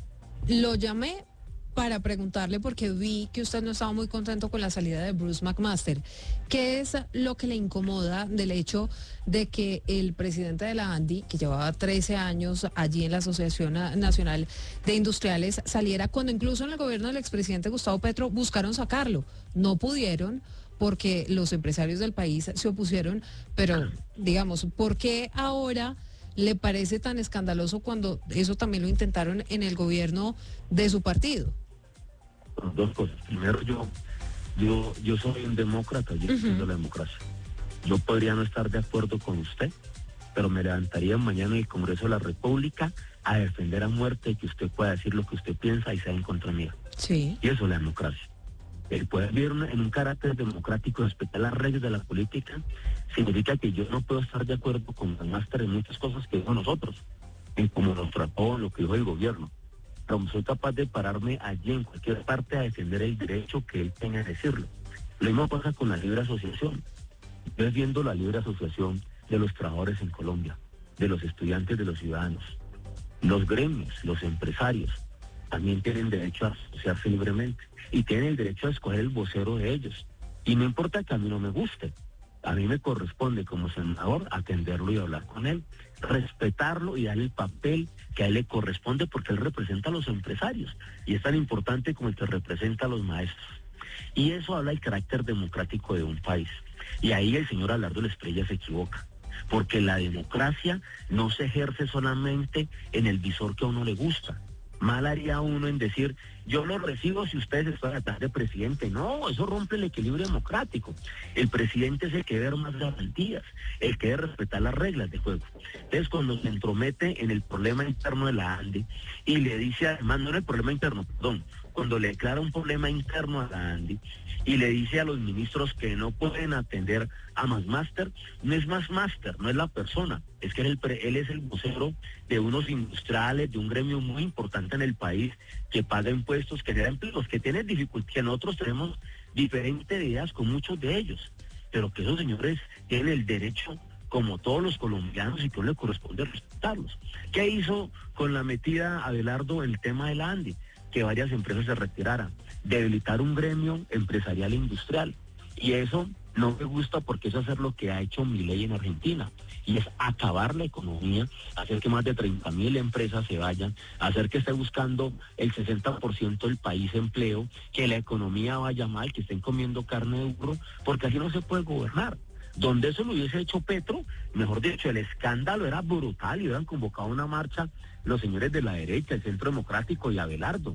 lo llamé para preguntarle porque vi que usted no estaba muy contento con la salida de Bruce McMaster. ¿Qué es lo que le incomoda del hecho de que el presidente de la ANDI, que llevaba trece años allí en la Asociación Nacional de Industriales, saliera cuando incluso en el gobierno del expresidente Gustavo Petro buscaron sacarlo? No pudieron porque los empresarios del país se opusieron, pero digamos, ¿por qué ahora le parece tan escandaloso cuando eso también lo intentaron en el gobierno de su partido? Dos cosas. Primero, yo yo yo soy un demócrata, yo defiendo uh-huh. la democracia. Yo podría no estar de acuerdo con usted, pero me levantaría mañana en el Congreso de la República a defender a muerte que usted pueda decir lo que usted piensa y sea en contra mía. Sí. Y eso es la democracia. El poder vivir en un carácter democrático, respetar las reglas de la política, significa que yo no puedo estar de acuerdo con el máster en muchas cosas que dijo nosotros, en cómo nos trató, en lo que dijo el gobierno. Pero soy capaz de pararme allí en cualquier parte a defender el derecho que él tenga a decirlo. Lo mismo pasa con la libre asociación. Yo defiendo la libre asociación de los trabajadores en Colombia, de los estudiantes, de los ciudadanos. Los gremios, los empresarios, también tienen derecho a asociarse libremente y tienen el derecho a escoger el vocero de ellos. Y no importa que a mí no me guste, a mí me corresponde como senador atenderlo y hablar con él, respetarlo y darle el papel que a él le corresponde porque él representa a los empresarios y es tan importante como el que representa a los maestros. Y eso habla del carácter democrático de un país. Y ahí el señor Abelardo Estrella se equivoca, porque la democracia no se ejerce solamente en el visor que a uno le gusta. Mal haría uno en decir, yo lo recibo si ustedes están atrás de presidente. No, eso rompe el equilibrio democrático. El presidente es el que debe dar más garantías, el que debe respetar las reglas de juego. Entonces, cuando se entromete en el problema interno de la ANDI y le dice, además, no en el problema interno, perdón, cuando le declara un problema interno a la ANDI y le dice a los ministros que no pueden atender a McMaster, no es McMaster, no es la persona, es que él, él es el vocero de unos industriales, de un gremio muy importante en el país, que paga impuestos, que genera empleos, que tiene dificultades, que nosotros tenemos diferentes ideas con muchos de ellos, pero que esos señores tienen el derecho, como todos los colombianos, y que no le corresponde respetarlos. ¿Qué hizo con la metida Abelardo en el tema de la ANDI? Que varias empresas se retiraran, debilitar un gremio empresarial e industrial. Y eso no me gusta porque es hacer lo que ha hecho Milei en Argentina, y es acabar la economía, hacer que más de treinta mil empresas se vayan, hacer que esté buscando el sesenta por ciento del país empleo, que la economía vaya mal, que estén comiendo carne de burro, porque así no se puede gobernar. Donde eso lo hubiese hecho Petro, mejor dicho, el escándalo era brutal y hubieran convocado una marcha los señores de la derecha, el Centro Democrático y Abelardo.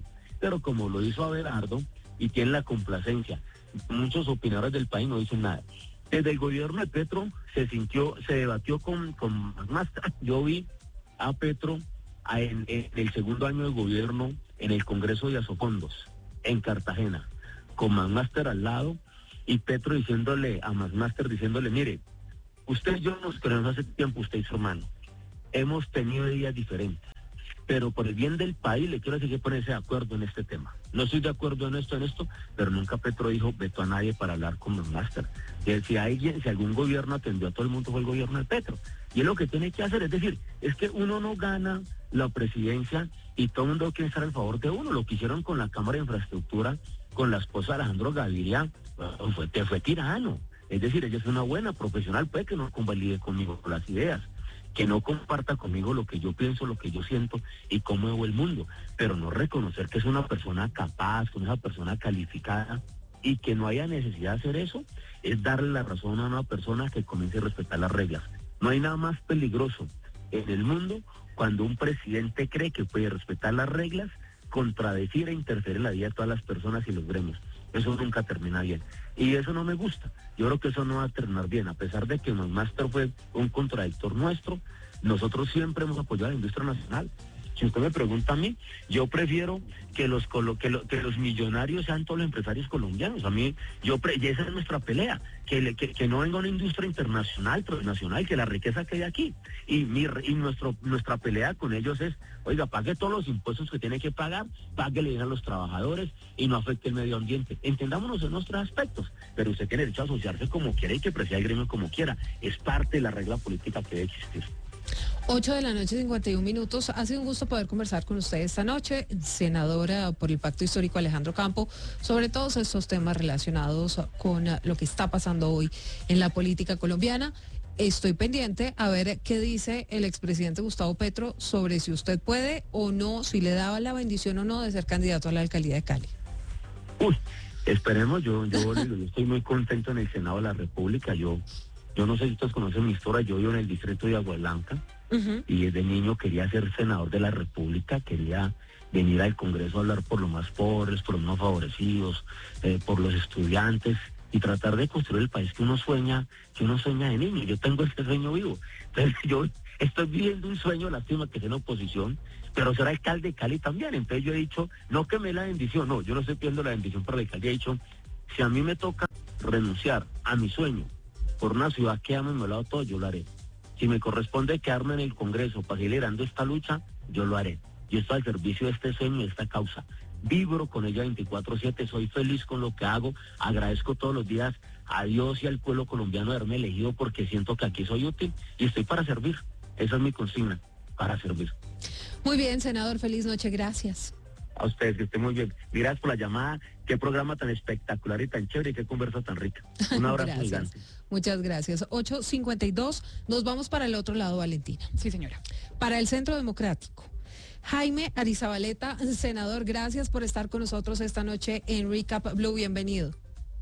pero como lo hizo Abelardo y tiene la complacencia, muchos opinadores del país no dicen nada. Desde el gobierno de Petro se sintió, se debatió con, con McMaster. Yo vi a Petro a, en, en el segundo año de gobierno en el Congreso de Asofondos, en Cartagena, con McMaster al lado, y Petro diciéndole a McMaster, diciéndole, mire, usted y yo nos conocemos hace tiempo, usted y su hermano. Hemos tenido días diferentes, pero por el bien del país le quiero decir que ponerse de acuerdo en este tema. No estoy de acuerdo en esto, en esto, pero nunca Petro dijo veto a nadie para hablar con McMaster. Si alguien, si algún gobierno atendió a todo el mundo fue el gobierno de Petro. Y es lo que tiene que hacer, es decir, es que uno no gana la presidencia y todo el mundo quiere estar al favor de uno. Lo que hicieron con la Cámara de Infraestructura, con la esposa de Alejandro Gaviria, fue, te fue tirano. Es decir, ella es una buena profesional, puede que no convalide conmigo las ideas, que no comparta conmigo lo que yo pienso, lo que yo siento y cómo veo el mundo, pero no reconocer que es una persona capaz, que es una persona calificada y que no haya necesidad de hacer eso, es darle la razón a una persona que comience a respetar las reglas. No hay nada más peligroso en el mundo cuando un presidente cree que puede respetar las reglas, contradecir e interferir en la vida de todas las personas y los gremios. Eso nunca termina bien. Y eso no me gusta. Yo creo que eso no va a terminar bien. A pesar de que McMaster fue un contradictor nuestro, nosotros siempre hemos apoyado a la industria nacional. Si usted me pregunta a mí, yo prefiero que los que, lo, que los millonarios sean todos los empresarios colombianos. A mí, yo pre, y esa es nuestra pelea, que, le, que, que no venga una industria internacional, transnacional, que la riqueza quede aquí. Y, mi, y nuestro, nuestra pelea con ellos es, oiga, pague todos los impuestos que tiene que pagar, páguele bien a los trabajadores y no afecte el medio ambiente. Entendámonos en nuestros aspectos, pero usted tiene derecho a asociarse como quiera y que presida el gremio como quiera. Es parte de la regla política que debe existir. ocho de la noche, cincuenta y un minutos. Ha sido un gusto poder conversar con usted esta noche, senadora por el Pacto Histórico Alejandro Campo, sobre todos estos temas relacionados con lo que está pasando hoy en la política colombiana. Estoy pendiente a ver qué dice el expresidente Gustavo Petro sobre si usted puede o no, si le daba la bendición o no de ser candidato a la alcaldía de Cali. Uy, esperemos, yo, yo, yo estoy muy contento en el Senado de la República. Yo, yo no sé si ustedes conocen mi historia, yo vivo en el distrito de Agua Blanca. Uh-huh. Y desde niño quería ser senador de la República, quería venir al Congreso a hablar por los más pobres, por los más favorecidos, eh, por los estudiantes y tratar de construir el país que uno sueña, que uno sueña de niño. Yo tengo este sueño vivo. Entonces yo estoy viviendo un sueño, lástima que sea en oposición, pero ser alcalde de Cali también. Entonces yo he dicho, no que me dé la bendición, no, yo no estoy pidiendo la bendición para la alcaldía, he dicho, si a mí me toca renunciar a mi sueño por una ciudad que amo y me lo ha dado todo, yo lo haré. Si me corresponde quedarme en el Congreso para seguir liderando esta lucha, yo lo haré. Yo estoy al servicio de este sueño y de esta causa. Vibro con ella veinticuatro siete, soy feliz con lo que hago, agradezco todos los días a Dios y al pueblo colombiano de haberme elegido porque siento que aquí soy útil y estoy para servir. Esa es mi consigna, para servir. Muy bien, senador, feliz noche, gracias. A ustedes, que estén muy bien. Gracias por la llamada. Qué programa tan espectacular y tan chévere y qué conversa tan rica. Un abrazo gigante. Muchas gracias. ocho cincuenta y dos, nos vamos para el otro lado, Valentina. Sí, señora. Para el Centro Democrático. Jaime Arizabaleta, senador, gracias por estar con nosotros esta noche en Recap Blue. Bienvenido.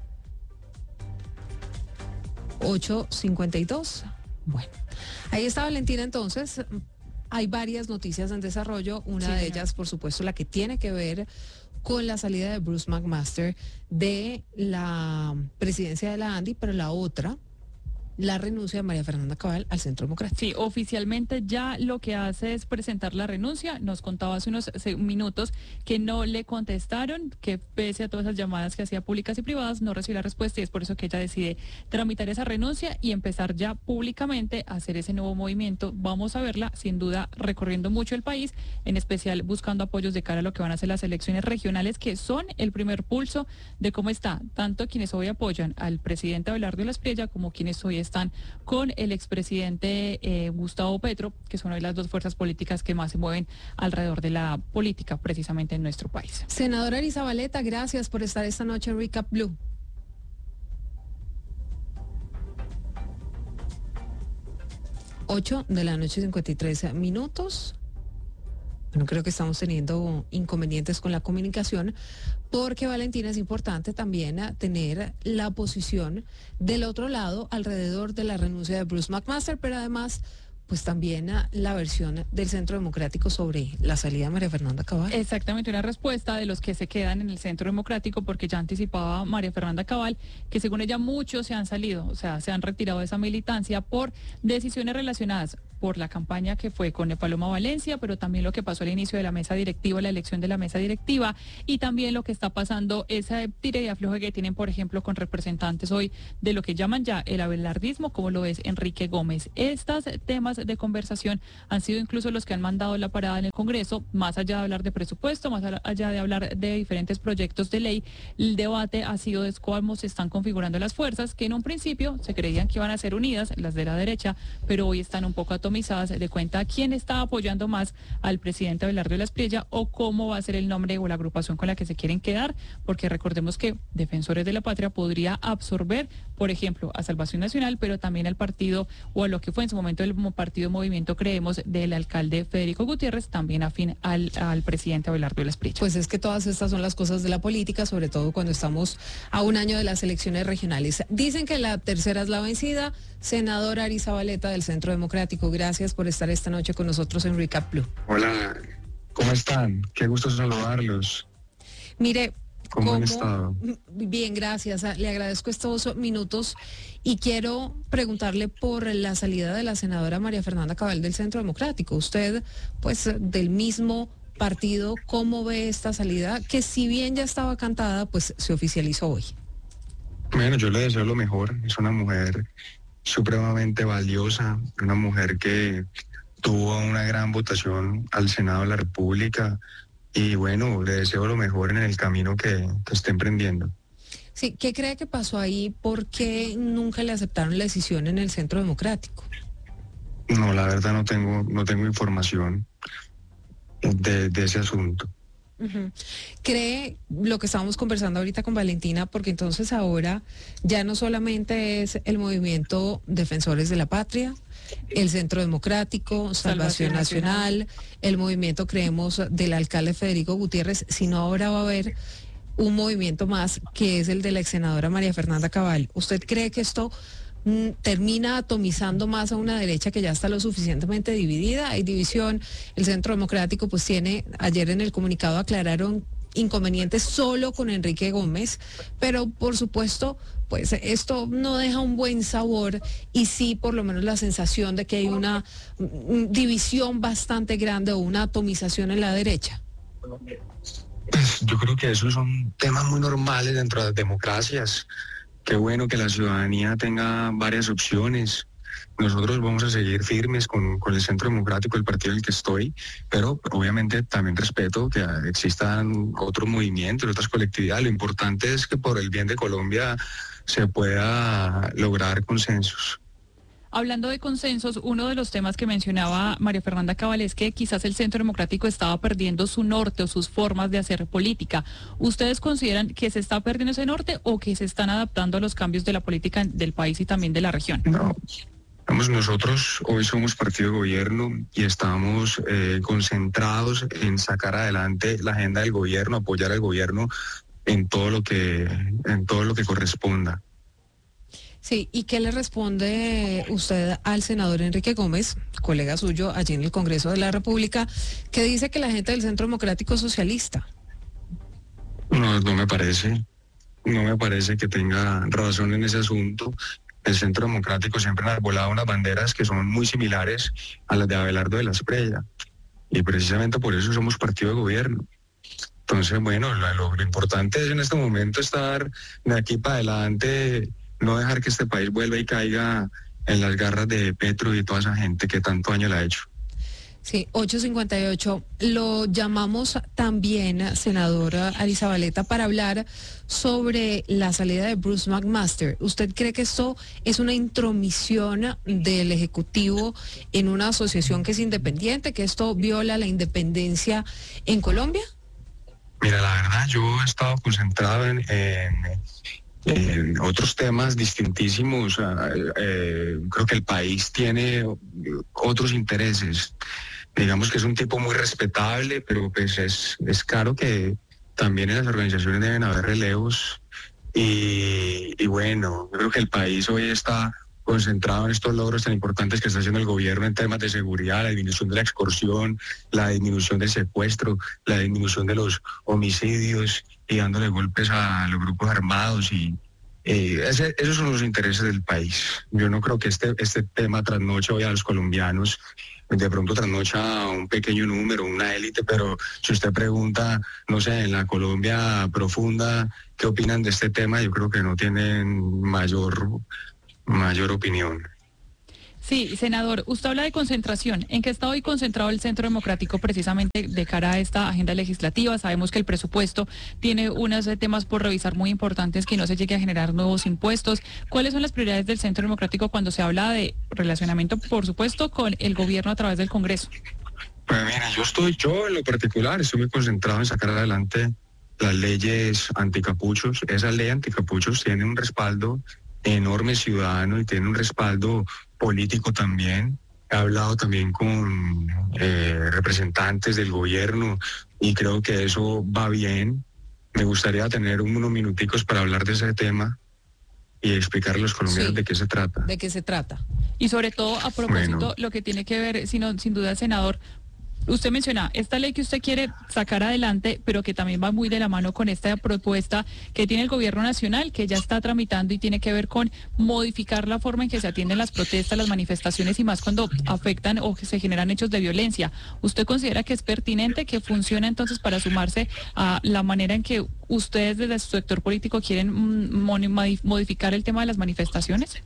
ocho cincuenta y dos. Bueno, ahí está Valentina entonces. Hay varias noticias en desarrollo, una sí, de señora. ellas, por supuesto, la que tiene que ver con la salida de Bruce McMaster de la presidencia de la ANDI, pero la otra, la renuncia de María Fernanda Cabal al Centro Democrático. Sí, oficialmente ya lo que hace es presentar la renuncia. Nos contaba hace unos minutos que no le contestaron, que pese a todas esas llamadas que hacía públicas y privadas, no recibió la respuesta y es por eso que ella decide tramitar esa renuncia y empezar ya públicamente a hacer ese nuevo movimiento. Vamos a verla, sin duda, recorriendo mucho el país, en especial buscando apoyos de cara a lo que van a ser las elecciones regionales, que son el primer pulso de cómo está, tanto quienes hoy apoyan al presidente Abelardo Espriella como quienes hoy están están con el expresidente eh, Gustavo Petro, que son hoy las dos fuerzas políticas que más se mueven alrededor de la política precisamente en nuestro país. Senadora Arizabaleta, gracias por estar esta noche en Recap Blue. ocho de la noche, cincuenta y tres minutos. Bueno, creo que estamos teniendo inconvenientes con la comunicación porque, Valentina, es importante también tener la posición del otro lado alrededor de la renuncia de Bruce McMaster, pero además pues también a la versión del Centro Democrático sobre la salida de María Fernanda Cabal. Exactamente, una respuesta de los que se quedan en el Centro Democrático, porque ya anticipaba María Fernanda Cabal que según ella muchos se han salido, o sea, se han retirado de esa militancia por decisiones relacionadas por la campaña que fue con Paloma Valencia, pero también lo que pasó al inicio de la mesa directiva, la elección de la mesa directiva, y también lo que está pasando, esa tira y afloje que tienen, por ejemplo, con representantes hoy de lo que llaman ya el abelardismo, como lo es Enrique Gómez. Estos temas de conversación han sido incluso los que han mandado la parada en el Congreso, más allá de hablar de presupuesto, más allá de hablar de diferentes proyectos de ley. El debate ha sido de cómo se están configurando las fuerzas, que en un principio se creían que iban a ser unidas, las de la derecha, pero hoy están un poco atomizadas, de cuenta quién está apoyando más al presidente Abelardo de la Espriella o cómo va a ser el nombre o la agrupación con la que se quieren quedar, porque recordemos que Defensores de la Patria podría absorber, por ejemplo, a Salvación Nacional, pero también al partido o a lo que fue en su momento el partido Movimiento Creemos del alcalde Federico Gutiérrez, también afín al, al presidente Abelardo de la Espriella. Pues es que todas estas son las cosas de la política, sobre todo cuando estamos a un año de las elecciones regionales. Dicen que la tercera es la vencida. Senadora Ari Zabaleta del Centro Democrático, gracias por estar esta noche con nosotros en Recap Blue. Hola, ¿cómo están? Qué gusto saludarlos. Mire, ¿Cómo, ¿cómo han estado? Bien, gracias. Le agradezco estos minutos y quiero preguntarle por la salida de la senadora María Fernanda Cabal del Centro Democrático. Usted, pues, del mismo partido, ¿cómo ve esta salida? Que si bien ya estaba cantada, pues se oficializó hoy. Bueno, yo le deseo lo mejor. Es una mujer supremamente valiosa, una mujer que tuvo una gran votación al Senado de la República y bueno, le deseo lo mejor en el camino que, que esté emprendiendo. Sí, ¿qué cree que pasó ahí? ¿Por qué nunca le aceptaron la decisión en el Centro Democrático? No, la verdad no tengo, no tengo información de, de ese asunto. Uh-huh. ¿Cree lo que estábamos conversando ahorita con Valentina? Porque entonces ahora ya no solamente es el movimiento Defensores de la Patria, el Centro Democrático, Salvación, Salvación Nacional, Nacional, el movimiento Creemos del alcalde Federico Gutiérrez, sino ahora va a haber un movimiento más que es el de la ex senadora María Fernanda Cabal. ¿Usted cree que esto mm, termina atomizando más a una derecha que ya está lo suficientemente dividida? Hay división, el Centro Democrático pues tiene, ayer en el comunicado aclararon inconvenientes solo con Enrique Gómez, pero por supuesto pues esto no deja un buen sabor y sí por lo menos la sensación de que hay una mm, división bastante grande o una atomización en la derecha. Pues yo creo que esos son temas muy normales dentro de las democracias. Qué bueno que la ciudadanía tenga varias opciones. Nosotros vamos a seguir firmes con, con el Centro Democrático, el partido en el que estoy, pero obviamente también respeto que existan otros movimientos, otras colectividades. Lo importante es que por el bien de Colombia se pueda lograr consensos. Hablando de consensos, uno de los temas que mencionaba María Fernanda Cabal es que quizás el Centro Democrático estaba perdiendo su norte o sus formas de hacer política. ¿Ustedes consideran que se está perdiendo ese norte o que se están adaptando a los cambios de la política del país y también de la región? No, vamos, nosotros hoy somos partido de gobierno y estamos eh, concentrados en sacar adelante la agenda del gobierno, apoyar al gobierno en todo lo que, en todo lo que corresponda. Sí, ¿y qué le responde usted al senador Enrique Gómez, colega suyo allí en el Congreso de la República, que dice que la gente del Centro Democrático es socialista? No, no me parece, no me parece que tenga razón en ese asunto. El Centro Democrático siempre ha volado unas banderas que son muy similares a las de Abelardo de la Espriella y precisamente por eso somos partido de gobierno. Entonces, bueno, lo, lo importante es en este momento estar de aquí para adelante, no dejar que este país vuelva y caiga en las garras de Petro y toda esa gente que tanto daño le ha hecho. Sí, ocho cincuenta y ocho. Lo llamamos también, senadora Ari Zabaleta, para hablar sobre la salida de Bruce McMaster. ¿Usted cree que esto es una intromisión del Ejecutivo en una asociación que es independiente, que esto viola la independencia en Colombia? Mira, la verdad, yo he estado concentrado en... en En otros temas distintísimos. Eh, creo que el país tiene otros intereses. Digamos que es un tipo muy respetable, pero pues es, es claro que también en las organizaciones deben haber relevos. Y, y bueno, yo creo que el país hoy está concentrado en estos logros tan importantes que está haciendo el gobierno en temas de seguridad, la disminución de la extorsión, la disminución del secuestro, la disminución de los homicidios y dándole golpes a los grupos armados y eh, ese, esos son los intereses del país. Yo no creo que este, este tema trasnoche hoy a los colombianos, de pronto trasnocha a un pequeño número, una élite, pero si usted pregunta, no sé, en la Colombia profunda, ¿qué opinan de este tema? Yo creo que no tienen mayor, mayor opinión. Sí, senador, usted habla de concentración. ¿En qué está hoy concentrado el Centro Democrático precisamente de cara a esta agenda legislativa? Sabemos que el presupuesto tiene unos temas por revisar muy importantes, que no se llegue a generar nuevos impuestos. ¿Cuáles son las prioridades del Centro Democrático cuando se habla de relacionamiento, por supuesto, con el gobierno a través del Congreso? Pues mira, yo estoy, yo en lo particular, estoy muy concentrado en sacar adelante las leyes anticapuchos. Esa ley anticapuchos tiene un respaldo enorme ciudadano y tiene un respaldo político también. He hablado también con eh, representantes del gobierno y creo que eso va bien. Me gustaría tener unos minuticos para hablar de ese tema y explicarle a los colombianos Sí. de qué se trata. ¿De qué se trata? Y sobre todo, a propósito, Bueno. lo que tiene que ver, sino, sin duda, senador, usted menciona esta ley que usted quiere sacar adelante, pero que también va muy de la mano con esta propuesta que tiene el gobierno nacional, que ya está tramitando y tiene que ver con modificar la forma en que se atienden las protestas, las manifestaciones y más cuando afectan o que se generan hechos de violencia. ¿Usted considera que es pertinente, que funciona entonces para sumarse a la manera en que ustedes desde su sector político quieren mm, modificar el tema de las manifestaciones?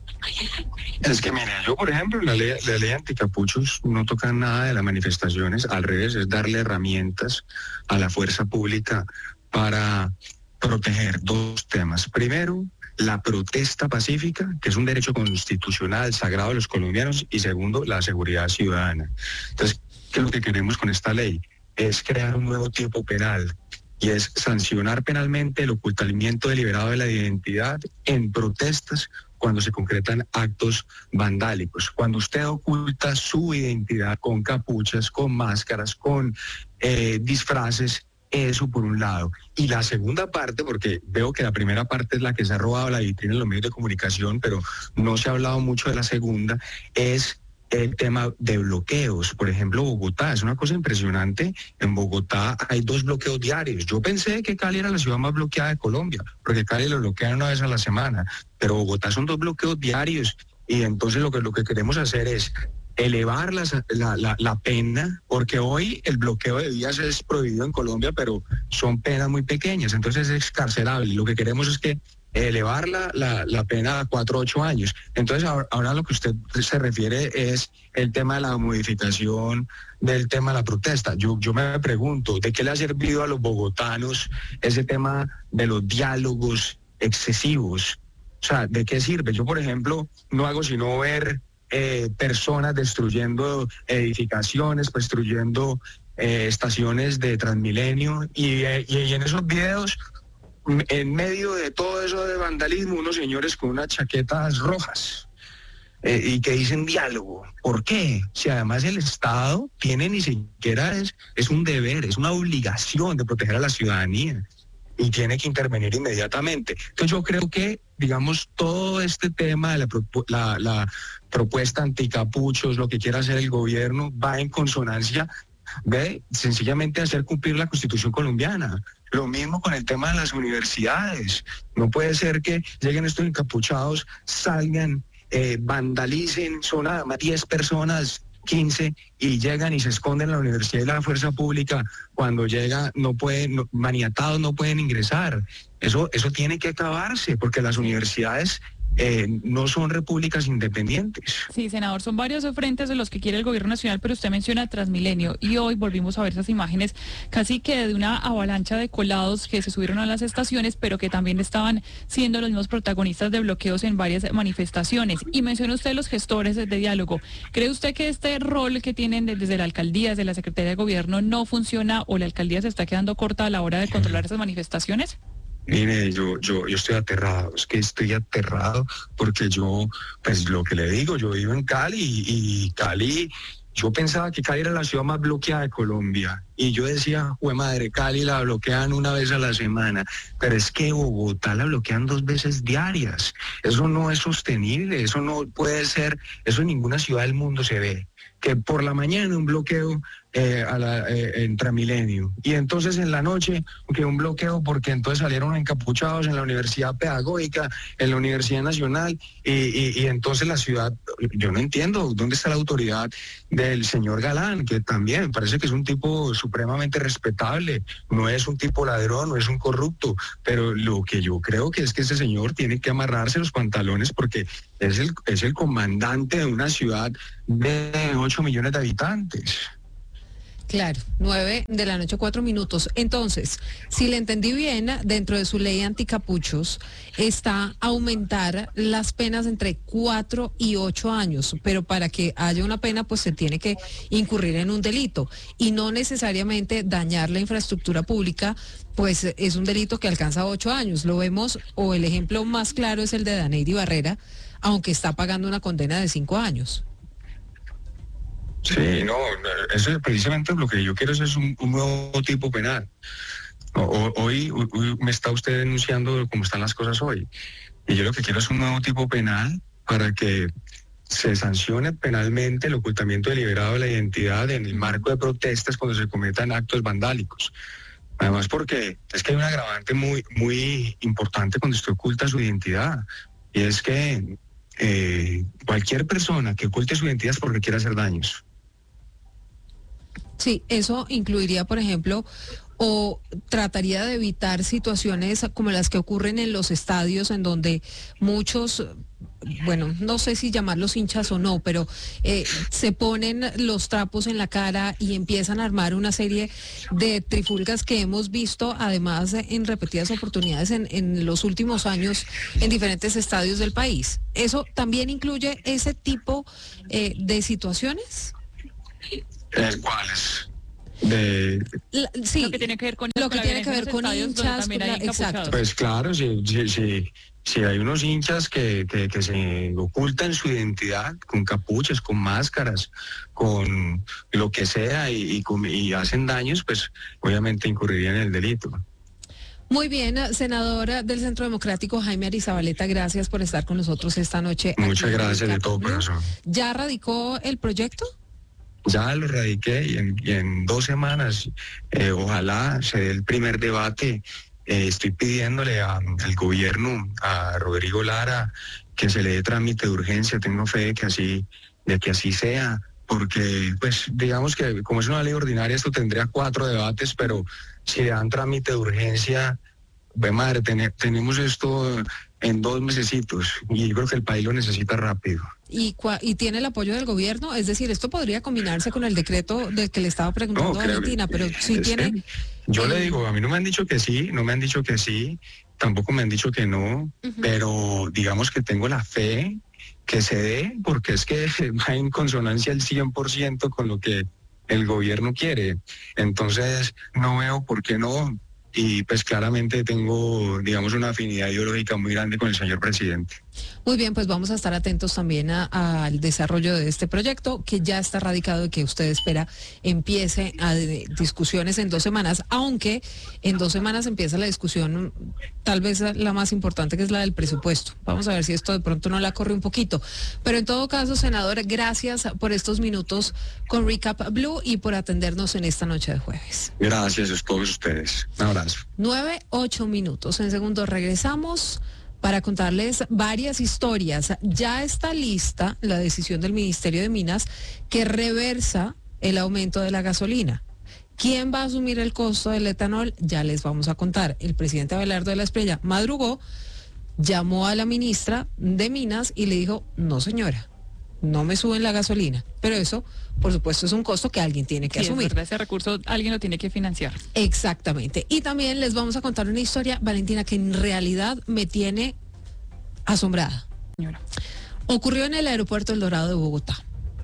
Es que mira, yo por ejemplo, la ley, la ley anticapuchos no toca nada de las manifestaciones, al revés, es darle herramientas a la fuerza pública para proteger dos temas. Primero, la protesta pacífica, que es un derecho constitucional sagrado de los colombianos, y segundo, la seguridad ciudadana. Entonces, ¿qué es lo que queremos con esta ley? Es crear un nuevo tipo penal y es sancionar penalmente el ocultamiento deliberado de la identidad en protestas cuando se concretan actos vandálicos. Cuando usted oculta su identidad con capuchas, con máscaras, con eh, disfraces, eso por un lado. Y la segunda parte, porque veo que la primera parte es la que se ha robado la vitrina en los medios de comunicación, pero no se ha hablado mucho de la segunda, es el tema de bloqueos. Por ejemplo, Bogotá, es una cosa impresionante. En Bogotá hay dos bloqueos diarios. Yo pensé que Cali era la ciudad más bloqueada de Colombia, porque Cali lo bloquean una vez a la semana, pero Bogotá son dos bloqueos diarios. Y entonces lo que, lo que queremos hacer es elevar la, la, la, la pena, porque hoy el bloqueo de vías es prohibido en Colombia, pero son penas muy pequeñas, entonces es excarcelable. Lo que queremos es que elevar la, la, la pena a cuatro, ocho años. Entonces ahora, ahora lo que usted se refiere es el tema de la modificación del tema de la protesta. Yo, yo me pregunto, ¿de qué le ha servido a los bogotanos ese tema de los diálogos excesivos? O sea, ¿de qué sirve? Yo, por ejemplo, no hago sino ver eh, personas destruyendo edificaciones, destruyendo eh, estaciones de Transmilenio y, eh, y en esos videos, en medio de todo eso de vandalismo, unos señores con unas chaquetas rojas eh, y que dicen diálogo. ¿Por qué? Si además el Estado tiene ni siquiera es, es un deber, es una obligación de proteger a la ciudadanía y tiene que intervenir inmediatamente. Entonces yo creo que, digamos, todo este tema de la, la, la propuesta anticapuchos, lo que quiera hacer el gobierno, va en consonancia de sencillamente hacer cumplir la Constitución colombiana. Lo mismo con el tema de las universidades. No puede ser que lleguen estos encapuchados, salgan, eh, vandalicen, son nada más diez personas, quince, y llegan y se esconden en la universidad y la fuerza pública. Cuando llega, no pueden, no, maniatados no pueden ingresar. Eso, eso tiene que acabarse, porque las universidades Eh, no son repúblicas independientes. Sí, senador, son varios frentes de los que quiere el gobierno nacional, pero usted menciona Transmilenio y hoy volvimos a ver esas imágenes casi que de una avalancha de colados que se subieron a las estaciones, pero que también estaban siendo los mismos protagonistas de bloqueos en varias manifestaciones. Y menciona usted los gestores de diálogo. ¿Cree usted que este rol que tienen desde la alcaldía, desde la Secretaría de Gobierno, no funciona o la alcaldía se está quedando corta a la hora de controlar esas manifestaciones? Mire, yo, yo, yo estoy aterrado, es que estoy aterrado porque yo, pues lo que le digo, yo vivo en Cali y, y Cali yo pensaba que Cali era la ciudad más bloqueada de Colombia. Y yo decía, jue madre, Cali la bloquean una vez a la semana. Pero es que Bogotá la bloquean dos veces diarias. Eso no es sostenible, eso no puede ser, eso en ninguna ciudad del mundo se ve. Que por la mañana un bloqueo eh, a la, eh, en Transmilenio. Y entonces en la noche que un bloqueo porque entonces salieron encapuchados en la Universidad Pedagógica, en la Universidad Nacional. Y, y, y entonces la ciudad, yo no entiendo dónde está la autoridad del señor Galán, que también me parece que es un tipo supremamente respetable, no es un tipo ladrón, no es un corrupto, pero lo que yo creo que es que ese señor tiene que amarrarse los pantalones porque es el, es el comandante de una ciudad de ocho millones de habitantes. Claro, nueve de la noche, cuatro minutos. Entonces, si le entendí bien, dentro de su ley anticapuchos está aumentar las penas entre cuatro y ocho años, pero para que haya una pena, pues se tiene que incurrir en un delito y no necesariamente dañar la infraestructura pública, pues es un delito que alcanza ocho años. Lo vemos, o el ejemplo más claro es el de Daneidy Barrera, aunque está pagando una condena de cinco años. Sí, no, eso es precisamente lo que yo quiero, es un, un nuevo tipo penal. O, hoy, hoy me está usted denunciando cómo están las cosas hoy. Y yo lo que quiero es un nuevo tipo penal para que se sancione penalmente el ocultamiento deliberado de la identidad en el marco de protestas cuando se cometan actos vandálicos. Además porque es que hay un agravante muy, muy importante cuando usted oculta su identidad. Y es que eh, cualquier persona que oculte su identidad es porque quiere hacer daños. Sí, eso incluiría, por ejemplo, o trataría de evitar situaciones como las que ocurren en los estadios, en donde muchos, bueno, no sé si llamarlos hinchas o no, pero eh, se ponen los trapos en la cara y empiezan a armar una serie de trifulgas que hemos visto, además, en repetidas oportunidades en, en los últimos años en diferentes estadios del país. ¿Eso también incluye ese tipo eh, de situaciones? ¿Cuáles? De... La, sí, lo que tiene que ver con, lo que tiene que ver con hinchas, con la, exacto. Pues claro, si, si, si, si hay unos hinchas que, que, que se ocultan su identidad con capuchas, con máscaras, con lo que sea y, y, con, y hacen daños, pues obviamente incurrirían en el delito. Muy bien, senadora del Centro Democrático Jaime Arizabaleta, gracias por estar con nosotros esta noche. Muchas gracias de todo corazón. ¿Ya radicó el proyecto? Ya lo radiqué y en, y en dos semanas eh, ojalá se dé el primer debate. Eh, estoy pidiéndole a, al gobierno, a Rodrigo Lara, que se le dé trámite de urgencia. Tengo fe de que así, de que así sea, porque pues digamos que como es una ley ordinaria esto tendría cuatro debates, pero si le dan trámite de urgencia, ve madre, ten, tenemos esto en dos mesecitos y yo creo que el país lo necesita rápido. ¿Y, ¿Y tiene el apoyo del gobierno? Es decir, esto podría combinarse con el decreto del que le estaba preguntando no, a Valentina, pero sí tiene... Yo el... le digo, a mí no me han dicho que sí, no me han dicho que sí, tampoco me han dicho que no, uh-huh. Pero digamos que tengo la fe que se dé, porque es que va en consonancia el cien por ciento con lo que el gobierno quiere. Entonces, no veo por qué no. Y pues claramente tengo, digamos, una afinidad ideológica muy grande con el señor presidente. Muy bien, pues vamos a estar atentos también al desarrollo de este proyecto, que ya está radicado y que usted espera empiece a de, discusiones en dos semanas, aunque en dos semanas empieza la discusión, tal vez la más importante, que es la del presupuesto. Vamos a ver si esto de pronto no la corre un poquito. Pero en todo caso, senador, gracias por estos minutos con Recap Blue y por atendernos en esta noche de jueves. Gracias a todos ustedes. Un abrazo. Nueve, ocho minutos. En segundos regresamos para contarles varias historias. Ya está lista la decisión del Ministerio de Minas que reversa el aumento de la gasolina. ¿Quién va a asumir el costo del etanol? Ya les vamos a contar. El presidente Abelardo de la Espriella madrugó, llamó a la ministra de Minas y le dijo, no señora, no me suben la gasolina. Pero eso, por supuesto, es un costo que alguien tiene que sí, asumir. Es verdad, ese recurso alguien lo tiene que financiar. Exactamente. Y también les vamos a contar una historia, Valentina, que en realidad me tiene asombrada. Señora. Ocurrió en el aeropuerto El Dorado de Bogotá.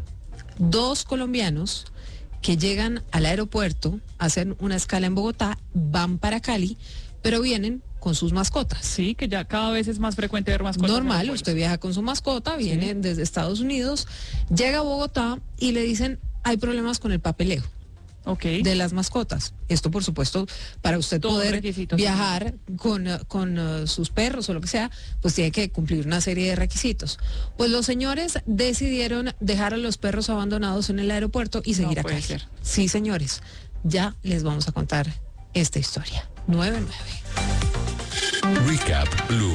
Dos colombianos que llegan al aeropuerto, hacen una escala en Bogotá, van para Cali, pero vienen con sus mascotas. Sí, que ya cada vez es más frecuente ver mascotas. Normal, usted viaja con su mascota, vienen sí. desde Estados Unidos, llega a Bogotá y le dicen, hay problemas con el papeleo. Okay. De las mascotas. Esto, por supuesto, para usted Todo poder requisito, viajar con, con uh, sus perros o lo que sea, pues tiene que cumplir una serie de requisitos. Pues los señores decidieron dejar a los perros abandonados en el aeropuerto y seguir No a puede calle. ser. Sí, señores, ya les vamos a contar esta historia. nueve nueve. Recap Blue.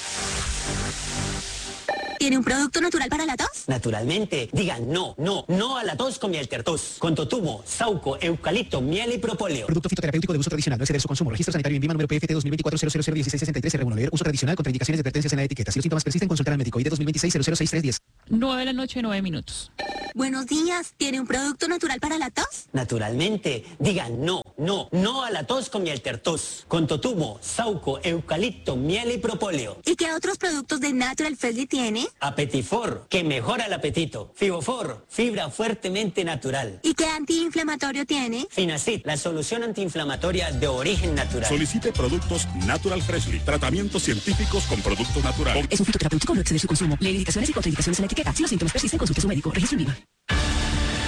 ¿Tiene un producto natural para la tos? Naturalmente, digan no, no, no a la tos con miel tertos. Con totumo, sauco, eucalipto, miel y propóleo. Producto fitoterapéutico de uso tradicional, no exceder su consumo. Registro sanitario en Vima número P F T dos mil veinticuatro cero cero cero dieciséis sesenta y tres R uno. Leer uso tradicional con indicaciones y advertencias en la etiqueta. Si los síntomas persisten, consultar al médico. I D dos mil veintiséis cero cero seis tres diez. nueve de la noche, nueve minutos. Buenos días. ¿Tiene un producto natural para la tos? Naturalmente, digan no, no, no a la tos con miel tertos. Con totumo, sauco, eucalipto, miel y propóleo. ¿Y qué otros productos de Natural Freshly tiene? Apetifor, que mejora el apetito. Fibofor, fibra fuertemente natural. ¿Y qué antiinflamatorio tiene? Finacid, la solución antiinflamatoria de origen natural. Solicite productos Natural Freshly, tratamientos científicos con productos naturales. Es un fitoterapéutico, no exceder su consumo. Leer indicaciones y contraindicaciones en la etiqueta. Si los síntomas persisten, consulte a su médico. Registro en Vima.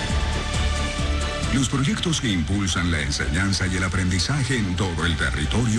Los proyectos que impulsan la enseñanza y el aprendizaje en todo el territorio